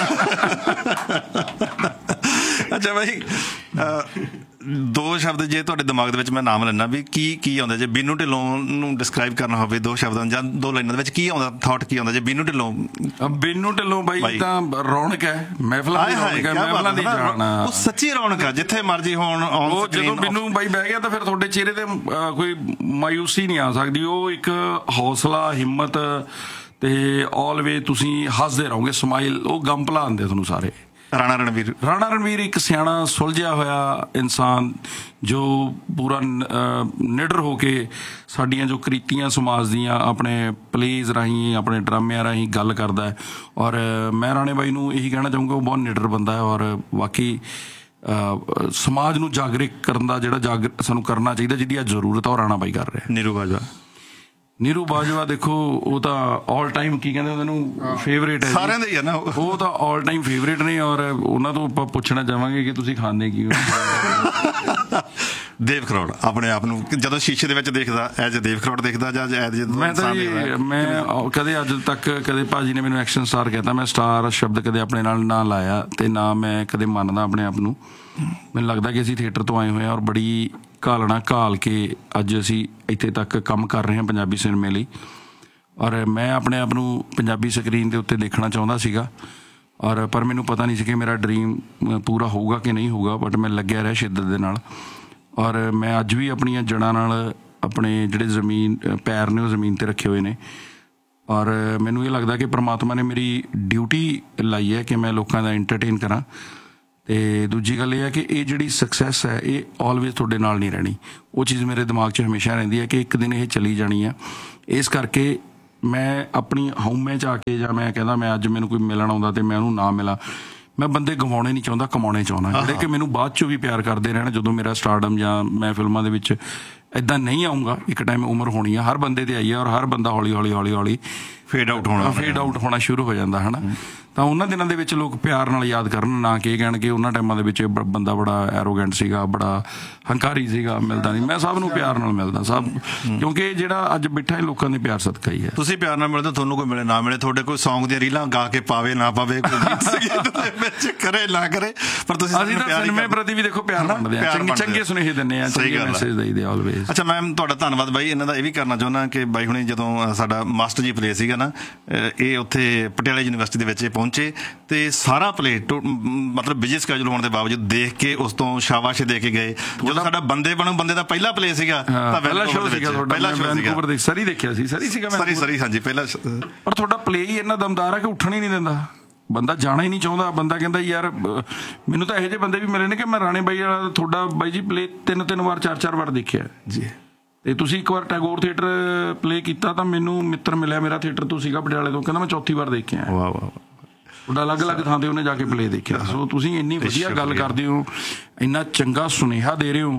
ਅੱਛਾ ਬਾਈ, ਦੋ ਸ਼ਬਦ ਜੇ ਤੁਹਾਡੇ ਦਿਮਾਗ ਦੇ ਵਿੱਚ ਮੈਂ ਨਾਮ ਲੈਣਾ ਵੀ ਕੀ ਆਉਂਦਾ, ਜੇ ਬੀਨੂ ਢਿੱਲੋਂ ਨੂੰ ਡਿਸਕ੍ਰਾਈਬ ਕਰਨਾ ਹੋਵੇ ਦੋ ਸ਼ਬਦਾਂ ਜਾਂ ਦੋ ਲਾਈਨਾਂ ਦੇ ਵਿੱਚ, ਕੀ ਆਉਂਦਾ, ਥਾਟ ਕੀ ਆਉਂਦਾ ਜੇ ਬੀਨੂ ਢਿੱਲੋਂ? ਬੀਨੂ ਢਿੱਲੋਂ ਬਾਈ ਤਾਂ ਰੌਣਕ ਹੈ, ਮਹਿਫਲਾਂ ਦੀ ਰੌਣਕ ਹੈ, ਮਹਿਫਲਾਂ ਦੀ ਜਾਨ, ਉਹ ਸੱਚੀ ਰੌਣਕ ਹੈ, ਜਿੱਥੇ ਮਰਜੀ ਹੋਣ। ਉਹ ਜਦੋਂ ਬੀਨੂ ਬਾਈ ਬਹਿ ਗਿਆ ਤਾਂ ਫਿਰ ਤੁਹਾਡੇ ਚਿਹਰੇ ਤੇ ਕੋਈ ਮਾਯੂਸੀ ਨਹੀਂ ਆ ਸਕਦੀ। ਉਹ ਇੱਕ ਹੌਸਲਾ, ਹਿੰਮਤ, ਤੇ ਆਲਵੇਜ਼ ਤੁਸੀਂ ਹੱਸਦੇ ਰਹੋਗੇ, ਸਮਾਈਲ, ਉਹ ਗਮ ਭੁਲਾਉਂਦੇ ਤੁਹਾਨੂੰ ਸਾਰੇ। ਰਾਣਾ ਰਣਵੀਰ ਇੱਕ ਸਿਆਣਾ, ਸੁਲਝਿਆ ਹੋਇਆ ਇਨਸਾਨ ਜੋ ਪੂਰਾ ਨਿਡਰ ਹੋ ਕੇ ਸਾਡੀਆਂ ਜੋ ਕ੍ਰਿਤੀਆਂ ਸਮਾਜ ਦੀਆਂ ਆਪਣੇ ਪਲੇਜ਼ ਰਾਹੀਂ, ਆਪਣੇ ਡਰਾਮਿਆਂ ਰਾਹੀਂ ਗੱਲ ਕਰਦਾ ਹੈ। ਔਰ ਮੈਂ ਰਾਣੇ ਬਾਈ ਨੂੰ ਇਹੀ ਕਹਿਣਾ ਚਾਹੂੰਗਾ, ਉਹ ਬਹੁਤ ਨਿਡਰ ਬੰਦਾ ਹੈ। ਔਰ ਬਾਕੀ ਸਮਾਜ ਨੂੰ ਜਾਗਰਿਤ ਕਰਨ ਦਾ ਜਿਹੜਾ ਸਾਨੂੰ ਕਰਨਾ ਚਾਹੀਦਾ, ਜਿਹਦੀ ਅੱਜ ਜ਼ਰੂਰਤ ਆ, ਉਹ ਰਾਣਾ ਬਾਈ ਕਰ ਰਿਹਾ। ਨੀਰੂ ਬਾਜਵਾ ਦੇਖੋ, ਉਹ ਤਾਂ ਆਲ ਟਾਈਮ ਕੀ ਕਹਿੰਦੇ ਉਹਨੂੰ, ਫੇਵਰੇਟ ਹੈ ਸਾਰਿਆਂ ਦਾ ਹੀ ਹੈ ਨਾ, ਉਹ ਤਾਂ ਆਲ ਟਾਈਮ ਫੇਵਰੇਟ ਨੇ। ਔਰ ਉਹਨਾਂ ਤੋਂ ਆਪਾਂ ਪੁੱਛਣਾ ਚਾਹਾਂਗੇ ਕਿ ਤੁਸੀਂ ਖਾਂਦੇ ਕੀ ਹੋ? ਦੇਵ ਕਰੋੜ ਆਪਣੇ ਆਪ ਨੂੰ ਜਦੋਂ ਸ਼ੀਸ਼ੇ ਦੇ ਵਿੱਚ ਦੇਖਦਾ, ਐਜ ਦੇਵ ਕਰੋੜ ਦੇਖਦਾ ਜਾਂ ਮੈਂ ਕਦੇ ਅੱਜ ਤੱਕ ਕਦੇ ਭਾਜੀ ਨੇ ਮੈਨੂੰ ਐਕਸ਼ਨ ਸਟਾਰ ਕਹਿਤਾ, ਮੈਂ ਸਟਾਰ ਸ਼ਬਦ ਕਦੇ ਆਪਣੇ ਨਾਲ ਨਾ ਲਾਇਆ, ਤੇ ਨਾ ਮੈਂ ਕਦੇ ਮੰਨਦਾ ਆਪਣੇ ਆਪ ਨੂੰ। ਮੈਨੂੰ ਲੱਗਦਾ ਕਿ ਅਸੀਂ ਥੀਏਟਰ ਤੋਂ ਆਏ ਹੋਏ ਹਾਂ ਔਰ ਬੜੀ ਘਾਲਣਾ ਘਾਲ ਕੇ ਅੱਜ ਅਸੀਂ ਇੱਥੇ ਤੱਕ ਕੰਮ ਕਰ ਰਹੇ ਹਾਂ ਪੰਜਾਬੀ ਸਿਨੇਮੇ ਲਈ। ਔਰ ਮੈਂ ਆਪਣੇ ਆਪ ਨੂੰ ਪੰਜਾਬੀ ਸਕਰੀਨ ਦੇ ਉੱਤੇ ਦੇਖਣਾ ਚਾਹੁੰਦਾ ਸੀਗਾ, ਔਰ ਪਰ ਮੈਨੂੰ ਪਤਾ ਨਹੀਂ ਸੀ ਕਿ ਮੇਰਾ ਡਰੀਮ ਪੂਰਾ ਹੋਊਗਾ ਕਿ ਨਹੀਂ ਹੋਊਗਾ। ਬਟ ਮੈਂ ਲੱਗਿਆ ਰਿਹਾ ਸ਼ਿੱਦਤ ਦੇ ਨਾਲ, ਔਰ ਮੈਂ ਅੱਜ ਵੀ ਆਪਣੀਆਂ ਜੜ੍ਹਾਂ ਨਾਲ ਆਪਣੇ ਜਿਹੜੇ ਪੈਰ ਨੇ ਉਹ ਜ਼ਮੀਨ 'ਤੇ ਰੱਖੇ ਹੋਏ ਨੇ। ਔਰ ਮੈਨੂੰ ਇਹ ਲੱਗਦਾ ਕਿ ਪ੍ਰਮਾਤਮਾ ਨੇ ਮੇਰੀ ਡਿਊਟੀ ਲਾਈ ਹੈ ਕਿ ਮੈਂ ਲੋਕਾਂ ਦਾ ਐਂਟਰਟੇਨ ਕਰਾਂ, ਤੇ ਦੂਜੀ ਗੱਲ ਇਹ ਹੈ ਕਿ ਇਹ ਜਿਹੜੀ ਸਕਸੈਸ ਹੈ ਇਹ ਆਲਵੇਜ਼ ਤੁਹਾਡੇ ਨਾਲ ਨਹੀਂ ਰਹਿਣੀ। ਉਹ ਚੀਜ਼ ਮੇਰੇ ਦਿਮਾਗ 'ਚ ਹਮੇਸ਼ਾ ਰਹਿੰਦੀ ਹੈ ਕਿ ਇੱਕ ਦਿਨ ਇਹ ਚਲੀ ਜਾਣੀ ਆ। ਇਸ ਕਰਕੇ ਮੈਂ ਆਪਣੀ ਹਉਮੈ 'ਚ ਆ ਕੇ, ਜਾਂ ਮੈਂ ਕਹਿੰਦਾ ਮੈਂ ਅੱਜ ਮੈਨੂੰ ਕੋਈ ਮਿਲਣ ਆਉਂਦਾ ਤੇ ਮੈਂ ਉਹਨੂੰ ਨਾ ਮਿਲਾਂ। ਮੈਂ ਬੰਦੇ ਗਵਾਉਣੇ ਨਹੀਂ ਚਾਹੁੰਦਾ, ਕਮਾਉਣੇ ਚਾਹੁੰਦਾ, ਜਿਹੜੇ ਕਿ ਮੈਨੂੰ ਬਾਅਦ 'ਚੋਂ ਵੀ ਪਿਆਰ ਕਰਦੇ ਰਹਿਣ। ਜਦੋਂ ਮੇਰਾ ਸਟਾਰਡਮ ਜਾਂ ਮੈਂ ਫਿਲਮਾਂ ਦੇ ਵਿੱਚ ਇੱਦਾਂ ਨਹੀਂ ਆਊਂਗਾ, ਇੱਕ ਟਾਈਮ ਉਮਰ ਹੋਣੀ ਆ, ਹਰ ਬੰਦੇ ਤੇ ਆਈ ਆ, ਔਰ ਹਰ ਬੰਦਾ ਹੌਲੀ ਫੇਡ ਆਊਟ ਹੋਣਾ ਸ਼ੁਰੂ ਹੋ ਜਾਂਦਾ ਹੈ ਨਾ। ਤਾਂ ਉਹਨਾਂ ਦਿਨਾਂ ਦੇ ਵਿੱਚ ਲੋਕ ਪਿਆਰ ਨਾਲ ਯਾਦ ਕਰਨ, ਨਾ ਕਿ ਕਹਿਣ ਕਿ ਉਹਨਾਂ ਟਾਈਮਾਂ ਦੇ ਵਿੱਚ ਬੰਦਾ ਬੜਾ ਐਰੋਗੈਂਟ ਸੀਗਾ, ਬੜਾ ਹੰਕਾਰੀ ਸੀਗਾ, ਮਿਲਦਾ ਨਹੀਂ। ਮੈਂ ਸਭ ਨੂੰ ਪਿਆਰ ਨਾਲ ਮਿਲਦਾ, ਸਭ, ਕਿਉਂਕਿ ਜਿਹੜਾ ਅੱਜ ਬੈਠਾ ਇਹ ਲੋਕਾਂ ਦੇ ਪਿਆਰ ਸਦਕਾ ਹੀ ਹੈ। ਤੁਸੀਂ ਪਿਆਰ ਨਾਲ ਮਿਲਦੇ, ਤੁਹਾਨੂੰ ਕੋਈ ਮਿਲੇ ਨਾ ਮਿਲੇ, ਤੁਹਾਡੇ ਕੋਈ ਸੌਂਗ ਦੀਆਂ ਰੀਲਾਂ ਗਾ ਕੇ ਪਾਵੇ ਨਾ ਪਾਵੇ, ਕੋਈ ਗੀਤ ਸੰਗੀਤ ਦੇ ਵਿੱਚ ਕਰੇ ਨਾ ਕਰੇ, ਪਰ ਤੁਸੀਂ ਅਸੀਂ ਤਾਂ ਸਿਨੇਮੇ ਪ੍ਰਤੀ ਵੀ ਦੇਖੋ ਪਿਆਰ ਮੰਨਦੇ ਆ, ਚੰਗੇ ਸੁਨੇਹੇ ਦਿੰਦੇ ਆ, ਚੰਗੇ ਮੈਸੇਜ ਦੇਈਦੇ ਆਲਵੇਜ਼। ਅੱਛਾ ਮੈਮ, ਤੁਹਾਡਾ ਧੰਨਵਾਦ ਬਾਈ। ਇਹਨਾਂ ਦਾ ਇਹ ਵੀ ਕਰਨਾ ਚਾਹੁੰਦਾ ਕਿ ਬਾਈ ਹੁਣੀ ਜਦੋਂ ਸਾਡਾ ਮਾਸਟਰ ਜੀ ਪਲੇ ਸੀਗਾ ਨਾ, ਇਹ ਉੱਥੇ ਪਟਿਆਲਾ ਯੂਨੀਵਰਸਿਟੀ ਦੇ ਵਿੱਚ ਪਹੁੰਚੇ ਤੇ ਸਾਰਾ ਪਲੇ ਮਤਲਬ ਬਿਜੀ ਸਕੇਜੂਲ ਹੋਣ ਦੇ ਬਾਵਜੂਦ ਦੇਖ ਕੇ ਉਸ ਤੋਂ ਸ਼ਾਬਾਸ਼ ਦੇ ਕੇ ਗਏ। ਜਦੋਂ ਸਾਡਾ ਬੰਦੇ ਬਣੋ ਬੰਦੇ ਦਾ ਪਹਿਲਾ ਪਲੇ ਸੀਗਾ ਤਾਂ ਪਹਿਲਾ ਸ਼ੋਅ ਸੀਗਾ ਤੁਹਾਡਾ, ਵੈਨਕੂਵਰ ਦੇ ਸਰੀ ਦੇਖਿਆ ਸੀ, ਸਰੀ ਸੀਗਾ ਸਰੀ ਹਾਂਜੀ ਪਹਿਲਾ। ਪਰ ਤੁਹਾਡਾ ਪਲੇ ਹੀ ਇੰਨਾ ਦਮਦਾਰ ਹੈ ਕਿ ਉੱਠਣ ਹੀ ਨਹੀਂ ਦਿੰਦਾ, ਬੰਦਾ ਜਾਣਾ ਹੀ ਨਹੀਂ ਚਾਹੁੰਦਾ। ਬੰਦਾ ਕਹਿੰਦਾ ਯਾਰ, ਮੈਨੂੰ ਤਾਂ ਇਹੋ ਜਿਹੇ ਬੰਦੇ ਵੀ ਮਿਲੇ ਨੇ ਕਿ ਮੈਂ ਰਾਣੇ ਬਾਈ ਵਾਲਾ ਤੁਹਾਡਾ ਬਾਈ ਜੀ ਪਲੇ 3 ਵਾਰ 4 ਵਾਰ ਦੇਖਿਆ ਜੀ। ਤੇ ਤੁਸੀਂ ਇੱਕ ਵਾਰ ਟੈਗੋਰ ਥੀਏਟਰ ਪਲੇ ਕੀਤਾ ਤਾਂ ਮੈਨੂੰ ਮਿੱਤਰ ਮਿਲਿਆ ਮੇਰਾ ਥੀਏਟਰ ਤੋਂ ਸੀਗਾ ਪਟਿਆਲੇ ਤੋਂ, ਕਹਿੰਦਾ ਮੈਂ 4ਥੀ ਵਾਰ ਦੇਖਿਆ। ਵਾਹ ਵਾਹ। ਤੁਹਾਡਾ ਅਲੱਗ-ਅਲੱਗ ਥਾਂ ਤੇ ਉਹਨੇ ਜਾ ਕੇ ਪਲੇ ਦੇਖਿਆ। ਸੋ ਤੁਸੀਂ ਇੰਨੀ ਵਧੀਆ ਗੱਲ ਕਰਦੇ ਹੋ, ਇੰਨਾ ਚੰਗਾ ਸੁਨੇਹਾ ਦੇ ਰਹੇ ਹੋ,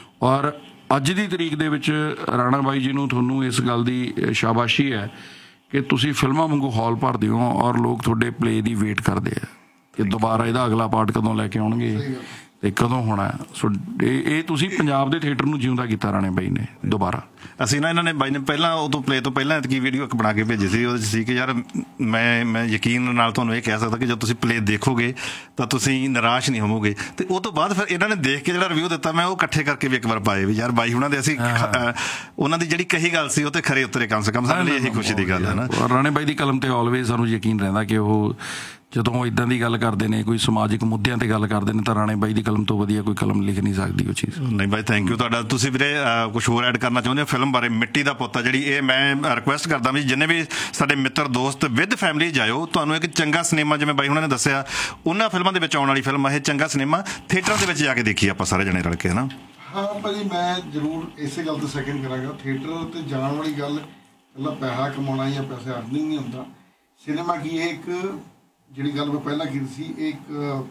ਔਰ ਅੱਜ ਦੀ ਤਰੀਕ ਦੇ ਵਿੱਚ ਰਾਣਾ ਬਾਈ ਜੀ ਨੂੰ ਤੁਹਾਨੂੰ ਇਸ ਗੱਲ ਦੀ ਸ਼ਾਬਾਸ਼ੀ ਹੈ ਕਿ ਤੁਸੀਂ ਫਿਲਮਾਂ ਵਾਂਗੂ ਹਾਲ ਭਰਦੇ ਹੋ, ਔਰ ਲੋਕ ਤੁਹਾਡੇ ਪਲੇ ਦੀ ਵੇਟ ਕਰਦੇ ਆ ਕਿ ਦੁਬਾਰਾ ਇਹਦਾ ਅਗਲਾ ਪਾਰਟ ਕਦੋਂ ਲੈ ਕੇ ਆਉਣਗੇ ਤੇ ਕਦੋਂ ਹੋਣਾ। ਸੋ ਇਹ ਤੁਸੀਂ ਪੰਜਾਬ ਦੇ ਥੀਏਟਰ ਨੂੰ ਜਿਉਂਦਾ ਕੀਤਾ ਰਾਣੇ ਬਾਈ ਨੇ ਦੁਬਾਰਾ। ਅਸੀਂ ਨਾ ਇਹਨਾਂ ਨੇ ਬਾਈ ਨੇ ਪਹਿਲਾਂ ਉਦੋਂ ਪਲੇ ਤੋਂ ਪਹਿਲਾਂ ਇਤਕੀ ਵੀਡੀਓ ਇੱਕ ਬਣਾ ਕੇ ਭੇਜੀ ਸੀ, ਉਹਦੇ 'ਚ ਸੀ ਕਿ ਯਾਰ ਮੈਂ ਯਕੀਨ ਨਾਲ ਤੁਹਾਨੂੰ ਇਹ ਕਹਿ ਸਕਦਾ ਕਿ ਜਦੋਂ ਤੁਸੀਂ ਪਲੇ ਦੇਖੋਗੇ ਤਾਂ ਤੁਸੀਂ ਨਿਰਾਸ਼ ਨਹੀਂ ਹੋਵੋਗੇ। ਤੇ ਉਹ ਤੋਂ ਬਾਅਦ ਫਿਰ ਇਹਨਾਂ ਨੇ ਦੇਖ ਕੇ ਜਿਹੜਾ ਰਿਵਿਊ ਦਿੱਤਾ, ਮੈਂ ਉਹ ਇਕੱਠੇ ਕਰਕੇ ਵੀ ਇੱਕ ਵਾਰ ਪਾਏ ਵੀ ਯਾਰ ਬਾਈ ਹੁਣਾਂ ਦੇ ਅਸੀਂ ਉਹਨਾਂ ਦੀ ਜਿਹੜੀ ਕਹੀ ਗੱਲ ਸੀ ਉਹ ਤੇ ਖਰੇ ਉਤਰੇ, ਕਮ ਸੇ ਕਮ ਸਾਡੇ ਲਈ ਇਹੀ ਖੁਸ਼ੀ ਦੀ ਗੱਲ ਹੈ ਨਾ। ਰਾਣੇ ਬਾਈ ਦੀ ਕਲਮ ਤੇ ਆਲਵੇਜ਼ ਸਾਨੂੰ ਯਕੀਨ ਰਹਿੰਦਾ ਕਿ ਉਹ ਜਦੋਂ ਉਹ ਇੱਦਾਂ ਦੀ ਗੱਲ ਕਰਦੇ ਨੇ, ਕੋਈ ਸਮਾਜਿਕ ਮੁੱਦਿਆਂ ਤੇ ਗੱਲ ਕਰਦੇ ਨੇ, ਤਾਂ ਰਾਣੇ ਬਾਈ ਦੀ ਕਲਮ ਤੋਂ ਵਧੀਆ ਕੋਈ ਕਲਮ ਲਿਖ ਨਹੀਂ ਸਕਦੀ ਉਹ ਚੀਜ਼। ਨਹੀਂ ਬਾਈ, ਥੈਂਕ ਯੂ ਤੁਹਾਡਾ। ਤੁਸੀਂ ਵੀਰੇ ਕੁਝ ਹੋਰ ਐਡ ਕਰਨਾ ਚਾਹੁੰਦੇ ਹੋ ਫਿਲਮ ਬਾਰੇ? ਮਿੱਟੀ ਦਾ ਪੁੱਤ ਆ ਜਿਹੜੀ, ਇਹ ਮੈਂ ਰਿਕੁਐਸਟ ਕਰਦਾ ਵੀ ਜਿੰਨੇ ਵੀ ਸਾਡੇ ਮਿੱਤਰ ਦੋਸਤ ਵਿਦ ਫੈਮਿਲੀ ਜਾਇਓ, ਤੁਹਾਨੂੰ ਇੱਕ ਚੰਗਾ ਸਿਨੇਮਾ, ਜਿਵੇਂ ਬਾਈ ਉਹਨਾਂ ਨੇ ਦੱਸਿਆ, ਉਹਨਾਂ ਫਿਲਮਾਂ ਦੇ ਵਿੱਚ ਆਉਣ ਵਾਲੀ ਫਿਲਮ ਇਹ ਚੰਗਾ ਸਿਨੇਮਾ ਥੀਏਟਰਾਂ ਦੇ ਵਿੱਚ ਜਾ ਕੇ ਦੇਖੀਏ ਆਪਾਂ ਸਾਰੇ ਜਣੇ ਰਲ ਕੇ, ਹੈ ਨਾ। ਹਾਂ ਭਾਜੀ, ਮੈਂ ਜ਼ਰੂਰ ਇਸੇ ਗੱਲ ਤੇ ਸੈਕਿੰਡ ਕਰਾਂਗਾ। ਥੀਏਟਰ ਤੇ ਜਾਣ ਵਾਲੀ ਗੱਲ ਪਹਿਲਾਂ ਪੈਸਾ ਕਮਾਉਣਾ ਜਾਂ ਪੈਸੇ ਅਰਨਿੰਗ ਨਹੀਂ ਹੁੰਦਾ। ਸਿਨੇਮਾ ਕੀ ਇਹ ਇੱਕ ਜਿਹੜੀ ਗੱਲ ਮੈਂ ਪਹਿਲਾਂ ਕੀਤੀ ਸੀ, ਇੱਕ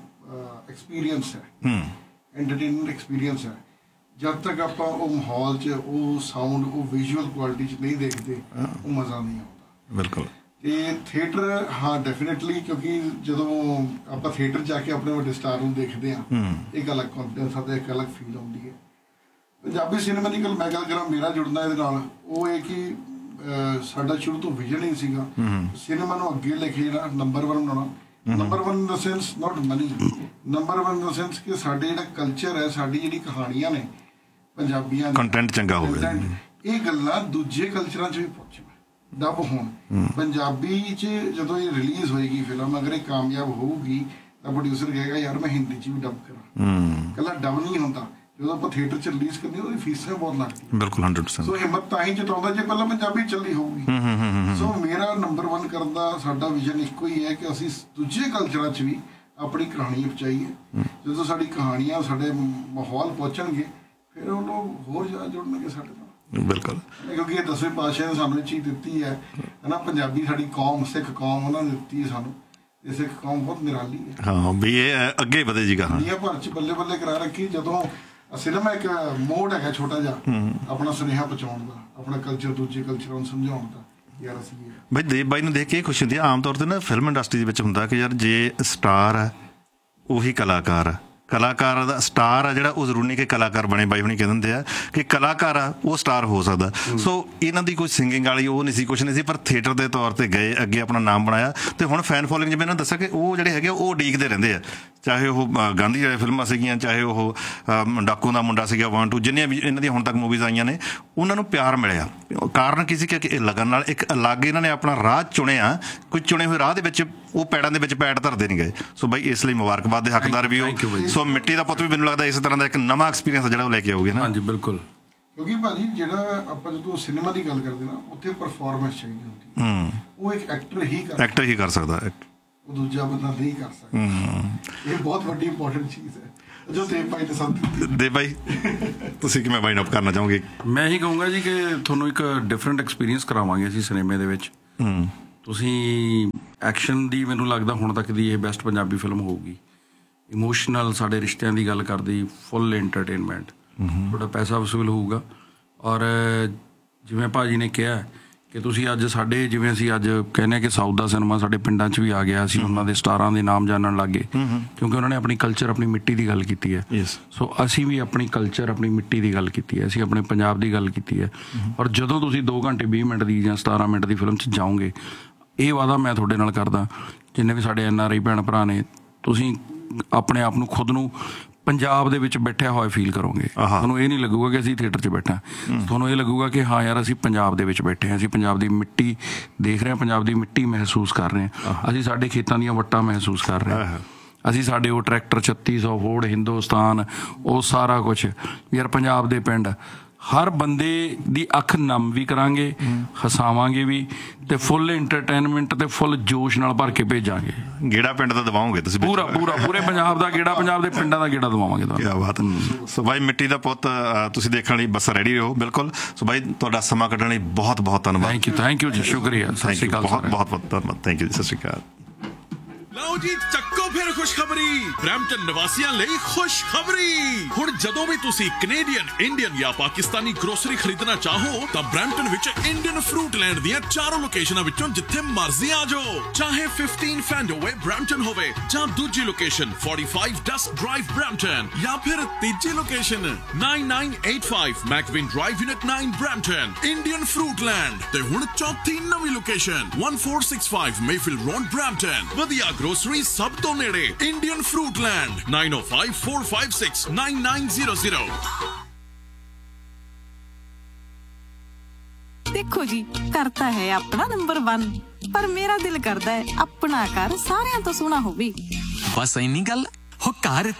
ਐਕਸਪੀਰੀਅੰਸ ਹੈ, ਐਂਟਰਟੇਨਮੈਂਟ ਐਕਸਪੀਰੀਅੰਸ ਹੈ। ਜਦ ਤੱਕ ਆਪਾਂ ਉਹ ਮਾਹੌਲ 'ਚ, ਉਹ ਸਾਊਂਡ, ਉਹ ਵਿਜ਼ੂਅਲ ਕੁਆਲਿਟੀ 'ਚ ਨਹੀਂ ਦੇਖਦੇ, ਉਹ ਮਜ਼ਾ ਨਹੀਂ ਆਉਂਦਾ। ਬਿਲਕੁਲ। ਤੇ ਥੀਏਟਰ, ਹਾਂ ਡੈਫੀਨੇਟਲੀ, ਕਿਉਂਕਿ ਜਦੋਂ ਆਪਾਂ ਥੀਏਟਰ ਜਾ ਕੇ ਆਪਣੇ ਵੱਡੇ ਸਟਾਰ ਨੂੰ ਦੇਖਦੇ ਹਾਂ, ਇੱਕ ਅਲੱਗ ਕੌਨਫੀਡੈਂਸ ਆਉਂਦਾ, ਇੱਕ ਅਲੱਗ ਫੀਲ ਆਉਂਦੀ ਹੈ। ਪੰਜਾਬੀ ਸਿਨੇਮਾ ਦੀ ਗੱਲ ਮੈਂ ਗੱਲ ਕਰਾਂ, ਮੇਰਾ ਜੁੜਨਾ ਇਹਦੇ ਨਾਲ ਉਹ ਇਹ ਕਿ ਸਾਡਾ ਸ਼ੁਰੂ ਤੋਂ ਵਿਜ਼ਨ ਹੀ ਸੀਗਾ ਸਿਨੇਮਾ ਨੂੰ ਅੱਗੇ ਲੈ ਕੇ ਜਿਹੜਾ ਨੰਬਰ 1 ਬਣਾਉਣਾ। ਨੰਬਰ 1 ਇਨ ਦਾ ਸੈਂਸ ਨਾਟ ਮਨੀ, ਨੰਬਰ 1 ਇਨ ਦਾ ਸੈਂਸ ਕਿ ਸਾਡੇ ਜਿਹੜਾ ਕਲਚਰ ਹੈ, ਸਾਡੀ ਜਿਹੜੀ ਕਹਾਣੀਆਂ ਨੇ ਪੰਜਾਬੀਆਂ ਦੀ, ਕੰਟੈਂਟ ਚੰਗਾ ਹੋਵੇ, ਇਹ ਗੱਲਾਂ ਦੂਜੇ ਕਲਚਰਾਂ 'ਚ ਵੀ ਪਹੁੰਚਣ, ਡੱਬ ਹੋਣ। ਪੰਜਾਬੀ 'ਚ ਜਦੋਂ ਇਹ ਰਿਲੀਜ਼ ਹੋਏਗੀ ਫਿਲਮ, ਅਗਰ ਇਹ ਕਾਮਯਾਬ ਹੋਊਗੀ ਤਾਂ ਪ੍ਰੋਡਿਊਸਰ ਕਹੇਗਾ ਯਾਰ ਮੈਂ ਹਿੰਦੀ 'ਚ ਵੀ ਡੱਬ ਕਰਾਂ। ਕੱਲਾ ਡੱਬ ਨਹੀਂ ਹੁੰਦਾ, ਜਦੋਂ ਆਪਾਂ ਥੀਏਟਰ 'ਚ ਰਿਲੀਜ਼ ਕਰਨੀ ਉਹਦੀ ਫੀਸਾਂ ਬਹੁਤ ਲੱਗਦੀਆਂ। ਬਿਲਕੁਲ 100%। ਸੋ ਹਿੰਮਤ ਤਾਂ ਹੀ ਜਤਾਉਂਦਾ ਜੇ ਪਹਿਲਾਂ ਪੰਜਾਬੀ ਚੱਲੀ ਹੋਊਗੀ। ਸੋ ਮੇਰਾ ਨੰਬਰ 1 ਕਰਨ ਦਾ ਸਾਡਾ ਵਿਜ਼ਨ ਇੱਕੋ ਹੀ ਹੈ ਕਿ ਅਸੀਂ ਦੂਜੇ ਕਲਚਰਾਂ 'ਚ ਵੀ ਆਪਣੀ ਕਹਾਣੀ ਪਹੁੰਚਾਈਏ। ਜਦੋਂ ਸਾਡੀ ਕਹਾਣੀਆਂ ਸਾਡੇ ਮਾਹੌਲ ਪਹੁੰਚਣਗੇ, ਫਿਰ ਉਹ ਲੋਕ ਹੋਰ ਜ਼ਿਆਦਾ ਜੁੜਨਗੇ ਸਾਡੇ ਨਾਲ। ਬਿਲਕੁਲ, ਕਿਉਂਕਿ ਇਹ 10ਵੇਂ ਪਾਤਸ਼ਾਹ ਨੇ ਸਾਨੂੰ ਇਹ ਚੀਜ਼ ਦਿੱਤੀ ਹੈ ਨਾ, ਪੰਜਾਬੀ ਸਾਡੀ ਕੌਮ, ਸਿੱਖ ਕੌਮ, ਉਹਨਾਂ ਨੇ ਦਿੱਤੀ ਹੈ ਸਾਨੂੰ। ਇਹ ਸਿੱਖ ਕੌਮ ਬਹੁਤ ਨਿਰਾਲੀ ਹੈ। ਹਾਂ ਵੀ ਇਹ ਅੱਗੇ ਵਧੇ ਜੀ, ਕਹਾਂ ਦੁਨੀਆ ਭਰ 'ਚ ਬੱਲੇ ਬੱਲੇ ਕਰਾ ਰੱਖੀ। ਜਦੋਂ ਸਿਨੇਮਾ ਇੱਕ ਮੋਡ ਹੈਗਾ ਛੋਟਾ ਜਿਹਾ ਆਪਣਾ ਸੁਨੇਹਾ ਪਹੁੰਚਾਉਣ ਦਾ, ਆਪਣਾ ਕਲਚਰ ਦੂਜੇ ਕਲਚਰਾਂ ਨੂੰ ਸਮਝਾਉਣ ਦਾ। ਯਾਰ ਅਸੀਂ ਬਾਈ ਦੇਵ ਬਾਈ ਨੂੰ ਦੇਖ ਕੇ ਇਹ ਖੁਸ਼ੀ ਹੁੰਦੀ ਹੈ। ਆਮ ਤੌਰ ਤੇ ਨਾ ਫਿਲਮ ਇੰਡਸਟਰੀ ਦੇ ਵਿੱਚ ਹੁੰਦਾ ਕਿ ਯਾਰ ਜੇ ਸਟਾਰ ਹੈ ਉਹੀ ਕਲਾਕਾਰ ਆ, ਕਲਾਕਾਰ ਦਾ ਸਟਾਰ ਆ ਜਿਹੜਾ ਉਹ ਜ਼ਰੂਰੀ ਨਹੀਂ ਕਿ ਕਲਾਕਾਰ ਬਣੇ। ਬਾਈ ਹੁਣੀ ਕਹਿ ਦਿੰਦੇ ਆ ਕਿ ਕਲਾਕਾਰ ਆ ਉਹ ਸਟਾਰ ਹੋ ਸਕਦਾ। ਸੋ ਇਹਨਾਂ ਦੀ ਕੋਈ ਸਿੰਗਿੰਗ ਵਾਲੀ ਉਹ ਨਹੀਂ ਸੀ, ਕੁਛ ਨਹੀਂ ਸੀ, ਪਰ ਥੀਏਟਰ ਦੇ ਤੌਰ ਤੇ ਗਏ, ਅੱਗੇ ਆਪਣਾ ਨਾਮ ਬਣਾਇਆ ਤੇ ਹੁਣ ਫੈਨ ਫੋਲੋਇੰਗ, ਜਿਵੇਂ ਇਹਨਾਂ ਦੱਸਿਆ ਕਿ ਉਹ ਜਿਹੜੇ ਹੈਗੇ ਉਹ ਉਡੀਕਦੇ ਰਹਿੰਦੇ ਆ। ਚਾਹੇ ਉਹ ਗਾਂਧੀ ਵਾਲੇ ਫਿਲਮਾਂ ਸੀਗੀਆਂ, ਚਾਹੇ ਉਹ ਡਾਕੂ ਦਾ ਮੁੰਡਾ ਸੀਗਾ, 1 2, ਜਿੰਨੀਆਂ ਵੀ ਇਹਨਾਂ ਦੀਆਂ ਹੁਣ ਤੱਕ ਮੂਵੀਜ਼ ਆਈਆਂ ਨੇ, ਉਹਨਾਂ ਨੂੰ ਪਿਆਰ ਮਿਲਿਆ। ਕਾਰਨ ਕੀ ਸੀ ਕਿ ਇਹ ਲਗਨ ਨਾਲ ਇੱਕ ਅਲੱਗ ਇਹਨਾਂ ਨੇ ਆਪਣਾ ਰਾਹ ਚੁਣਿਆ। ਕੋਈ ਚੁਣੇ ਹੋਏ ਰਾਹ ਦੇ ਵਿੱਚ ਉਹ ਪੈੜਾਂ ਦੇ ਵਿੱਚ ਪੈੜ ਧਰਦੇ ਨਹੀਂ ਗਏ। ਸੋ ਬਾਈ ਇਸ ਲਈ ਮੁਬਾਰਕਬਾਦ ਦੇ ਹੱਕਦਾਰ ਵੀ ਉਹ। ਸੋ ਮਿੱਟੀ ਦਾ ਪੁੱਤ ਵੀ ਮੈਨੂੰ ਲੱਗਦਾ ਇਸੇ ਤਰ੍ਹਾਂ ਦਾ ਇੱਕ ਨਵਾਂ ਐਕਸਪੀਰੀਅੰਸ ਜਿਹੜਾ ਉਹ ਲੈ ਕੇ ਆਉਗੇ ਨਾ। ਹਾਂਜੀ ਬਿਲਕੁਲ, ਕਿਉਂਕਿ ਭਾਜੀ ਜਿਹੜਾ ਆਪਾਂ ਜਦੋਂ ਸਿਨੇਮਾ ਦੀ ਗੱਲ ਕਰਦੇ ਨਾ, ਉੱਥੇ ਪਰਫਾਰਮੈਂਸ ਚਾਹੀਦੀ ਹੁੰਦੀ। ਉਹ ਇੱਕ ਐਕਟਰ ਹੀ ਕਰ ਸਕਦਾ। ਉਹ ਦੂਜਾ ਬੰਦਾ ਨਹੀਂ ਕਰ ਸਕਦਾ। ਇਹ ਬਹੁਤ ਵੱਡੀ ਇੰਪੋਰਟੈਂਟ ਚੀਜ਼ ਹੈ ਜੋ ਦੇਵ ਭਾਈ ਨੇ ਸਾਨੂੰ ਦਿੱਤੀ। ਦੇਵ ਭਾਈ ਤੁਸੀਂ ਕਿਵੇਂ ਵਾਈਂਡ ਅਪ ਕਰਨਾ ਚਾਹੋਗੇ? ਮੈਂ ਇਹੀ ਕਹੂੰਗਾ ਜੀ ਕਿ ਤੁਹਾਨੂੰ ਇੱਕ ਡਿਫਰੈਂਟ ਐਕਸਪੀਰੀਅੰਸ ਕਰਾਵਾਂਗੇ ਅਸੀਂ ਸਿਨੇਮੇ ਦੇ ਵਿੱਚ। ਤੁਸੀਂ ਐਕਸ਼ਨ ਦੀ ਮੈਨੂੰ ਲੱਗਦਾ ਹੁਣ ਤੱਕ ਦੀ ਇਹ ਬੈਸਟ ਪੰਜਾਬੀ ਫਿਲਮ ਹੋਊਗੀ। ਇਮੋਸ਼ਨਲ ਸਾਡੇ ਰਿਸ਼ਤਿਆਂ ਦੀ ਗੱਲ ਕਰਦੀ, ਫੁੱਲ ਐਂਟਰਟੇਨਮੈਂਟ, ਤੁਹਾਡਾ ਪੈਸਾ ਵਸੂਲ ਹੋਊਗਾ। ਔਰ ਜਿਵੇਂ ਭਾਜੀ ਨੇ ਕਿਹਾ ਕਿ ਤੁਸੀਂ ਅੱਜ ਸਾਡੇ, ਜਿਵੇਂ ਅਸੀਂ ਅੱਜ ਕਹਿੰਦੇ ਹਾਂ ਕਿ ਸਾਊਥ ਦਾ ਸਿਨੇਮਾ ਸਾਡੇ ਪਿੰਡਾਂ 'ਚ ਵੀ ਆ ਗਿਆ, ਅਸੀਂ ਉਹਨਾਂ ਦੇ ਸਟਾਰਾਂ ਦੇ ਨਾਮ ਜਾਣਨ ਲੱਗ ਗਏ ਕਿਉਂਕਿ ਉਹਨਾਂ ਨੇ ਆਪਣੀ ਕਲਚਰ, ਆਪਣੀ ਮਿੱਟੀ ਦੀ ਗੱਲ ਕੀਤੀ ਹੈ। ਸੋ ਅਸੀਂ ਵੀ ਆਪਣੀ ਕਲਚਰ, ਆਪਣੀ ਮਿੱਟੀ ਦੀ ਗੱਲ ਕੀਤੀ ਹੈ, ਅਸੀਂ ਆਪਣੇ ਪੰਜਾਬ ਦੀ ਗੱਲ ਕੀਤੀ ਹੈ। ਔਰ ਜਦੋਂ ਤੁਸੀਂ 2 ਘੰਟੇ 20 ਮਿੰਟ ਦੀ ਜਾਂ 17 ਮਿੰਟ ਦੀ ਫਿਲਮ 'ਚ ਜਾਓਗੇ, ਇਹ ਵਾਅਦਾ ਮੈਂ ਤੁਹਾਡੇ ਨਾਲ ਕਰਦਾ, ਜਿੰਨੇ ਵੀ ਸਾਡੇ NRI ਭੈਣ ਭਰਾ ਨੇ, ਤੁਸੀਂ ਆਪਣੇ ਆਪ ਨੂੰ, ਖੁਦ ਨੂੰ ਪੰਜਾਬ ਦੇ ਵਿੱਚ ਬੈਠਿਆ ਹੋਇਆ ਫੀਲ ਕਰੋਗੇ। ਤੁਹਾਨੂੰ ਇਹ ਨਹੀਂ ਲੱਗੂਗਾ ਕਿ ਅਸੀਂ ਥੀਏਟਰ 'ਚ ਬੈਠੇ, ਤੁਹਾਨੂੰ ਇਹ ਲੱਗੂਗਾ ਕਿ ਹਾਂ ਯਾਰ ਅਸੀਂ ਪੰਜਾਬ ਦੇ ਵਿੱਚ ਬੈਠੇ ਹਾਂ, ਅਸੀਂ ਪੰਜਾਬ ਦੀ ਮਿੱਟੀ ਦੇਖ ਰਹੇ ਹਾਂ, ਪੰਜਾਬ ਦੀ ਮਿੱਟੀ ਮਹਿਸੂਸ ਕਰ ਰਹੇ ਹਾਂ, ਅਸੀਂ ਸਾਡੇ ਖੇਤਾਂ ਦੀਆਂ ਵੱਟਾਂ ਮਹਿਸੂਸ ਕਰ ਰਹੇ ਹਾਂ, ਅਸੀਂ ਸਾਡੇ ਉਹ ਟਰੈਕਟਰ 3600 ਫੋਰਡ, ਹਿੰਦੁਸਤਾਨ, ਉਹ ਸਾਰਾ ਕੁਛ ਯਾਰ ਪੰਜਾਬ ਦੇ ਪਿੰਡ। ਹਰ ਬੰਦੇ ਦੀ ਅੱਖ ਨਮ ਵੀ ਕਰਾਂਗੇ, ਹਸਾਵਾਂਗੇ ਵੀ, ਤੇ ਫੁੱਲ ਐਂਟਰਟੇਨਮੈਂਟ ਤੇ ਫੁੱਲ ਜੋਸ਼ ਨਾਲ ਭਰ ਕੇ ਭੇਜਾਂਗੇ। ਗੇੜਾ ਪਿੰਡ ਦਾ ਦਵਾਓਗੇ ਤੁਸੀਂ? ਪੂਰੇ ਪੰਜਾਬ ਦਾ ਗੇੜਾ, ਪੰਜਾਬ ਦੇ ਪਿੰਡਾਂ ਦਾ ਗੇੜਾ ਦਵਾਵਾਂਗੇ ਤੁਹਾਨੂੰ। ਕਿਆ ਬਾਤ ਹੈ। ਸੋ ਬਾਈ ਮਿੱਟੀ ਦਾ ਪੁੱਤ ਤੁਸੀਂ ਦੇਖਣ ਲਈ ਬਸ ਰੈਡੀ ਰਹੋ। ਬਿਲਕੁਲ। ਸੋ ਬਾਈ ਤੁਹਾਡਾ ਸਮਾਂ ਕੱਢਣ ਲਈ ਬਹੁਤ ਬਹੁਤ ਧੰਨਵਾਦ। ਥੈਂਕ ਯੂ ਜੀ, ਸ਼ੁਕਰੀਆ, ਸਤਿ ਸ਼੍ਰੀ ਅਕਾਲ, ਬਹੁਤ ਬਹੁਤ ਧੰਨਵਾਦ। ਥੈਂਕ ਯੂ ਜੀ, ਸਤਿ ਸ਼੍ਰੀ ਅਕਾਲ। ਲਓ ਜੀ, ਚੱਕੋ ਫਿਰ ਖੁਸ਼ਖਬਰੀ। ਬਰੈਂਪਟਨ ਨਿਵਾਸੀਆਂ ਲਈ ਖੁਸ਼ਖਬਰੀ। ਹੁਣ ਜਦੋਂ ਵੀ ਤੁਸੀਂ ਕੈਨੇਡੀਅਨ, ਇੰਡੀਅਨ ਜਾਂ ਪਾਕਿਸਤਾਨੀ ਗਰੋਸਰੀ ਖਰੀਦਣਾ ਚਾਹੋ ਤਾਂ ਬਰੈਂਪਟਨ ਵਿੱਚ ਇੰਡੀਅਨ ਫਰੂਟਲੈਂਡ ਦੀਆਂ 4 ਲੋਕੇਸ਼ਨਾਂ ਵਿੱਚੋਂ ਜਿੱਥੇ ਮਰਜ਼ੀ ਆ ਜਾਓ। ਚਾਹੇ 15 ਫੈਂਡੋਵੇ ਬਰੈਂਪਟਨ ਹੋਵੇ ਜਾਂ ਦੂਜੀ ਲੋਕੇਸ਼ਨ 45 ਡਸਕ ਡਰਾਈਵ ਬਰੈਂਪਟਨ, ਜਾਂ ਫਿਰ ਤੀਜੀ location 9985 ਮੈਕਵਿਨ drive unit 9 Brampton. Indian ਫਰੂਟਲੈਂਡ ਤੇ ਹੁਣ ਚੌਥੀ ਨਵੀਂ ਲੋਕੇਸ਼ਨ 1465 ਮੇਫੀਲਡ ਰੋਡ ਬਰੈਂਪਟਨ। ਵਧੀਆ ਗਰੋਸਰੀ ਸਭ ਤੋਂ ਨੇੜੇ, ਇੰਡੀਅਨ ਫਰੂਟਲੈਂਡ 9054569900। देखो जी, करता है अपना नंबर 1, पर मेरा दिल करता है अपना घर सारियां तो सोना होवे। बस इन्नी गल हो, घर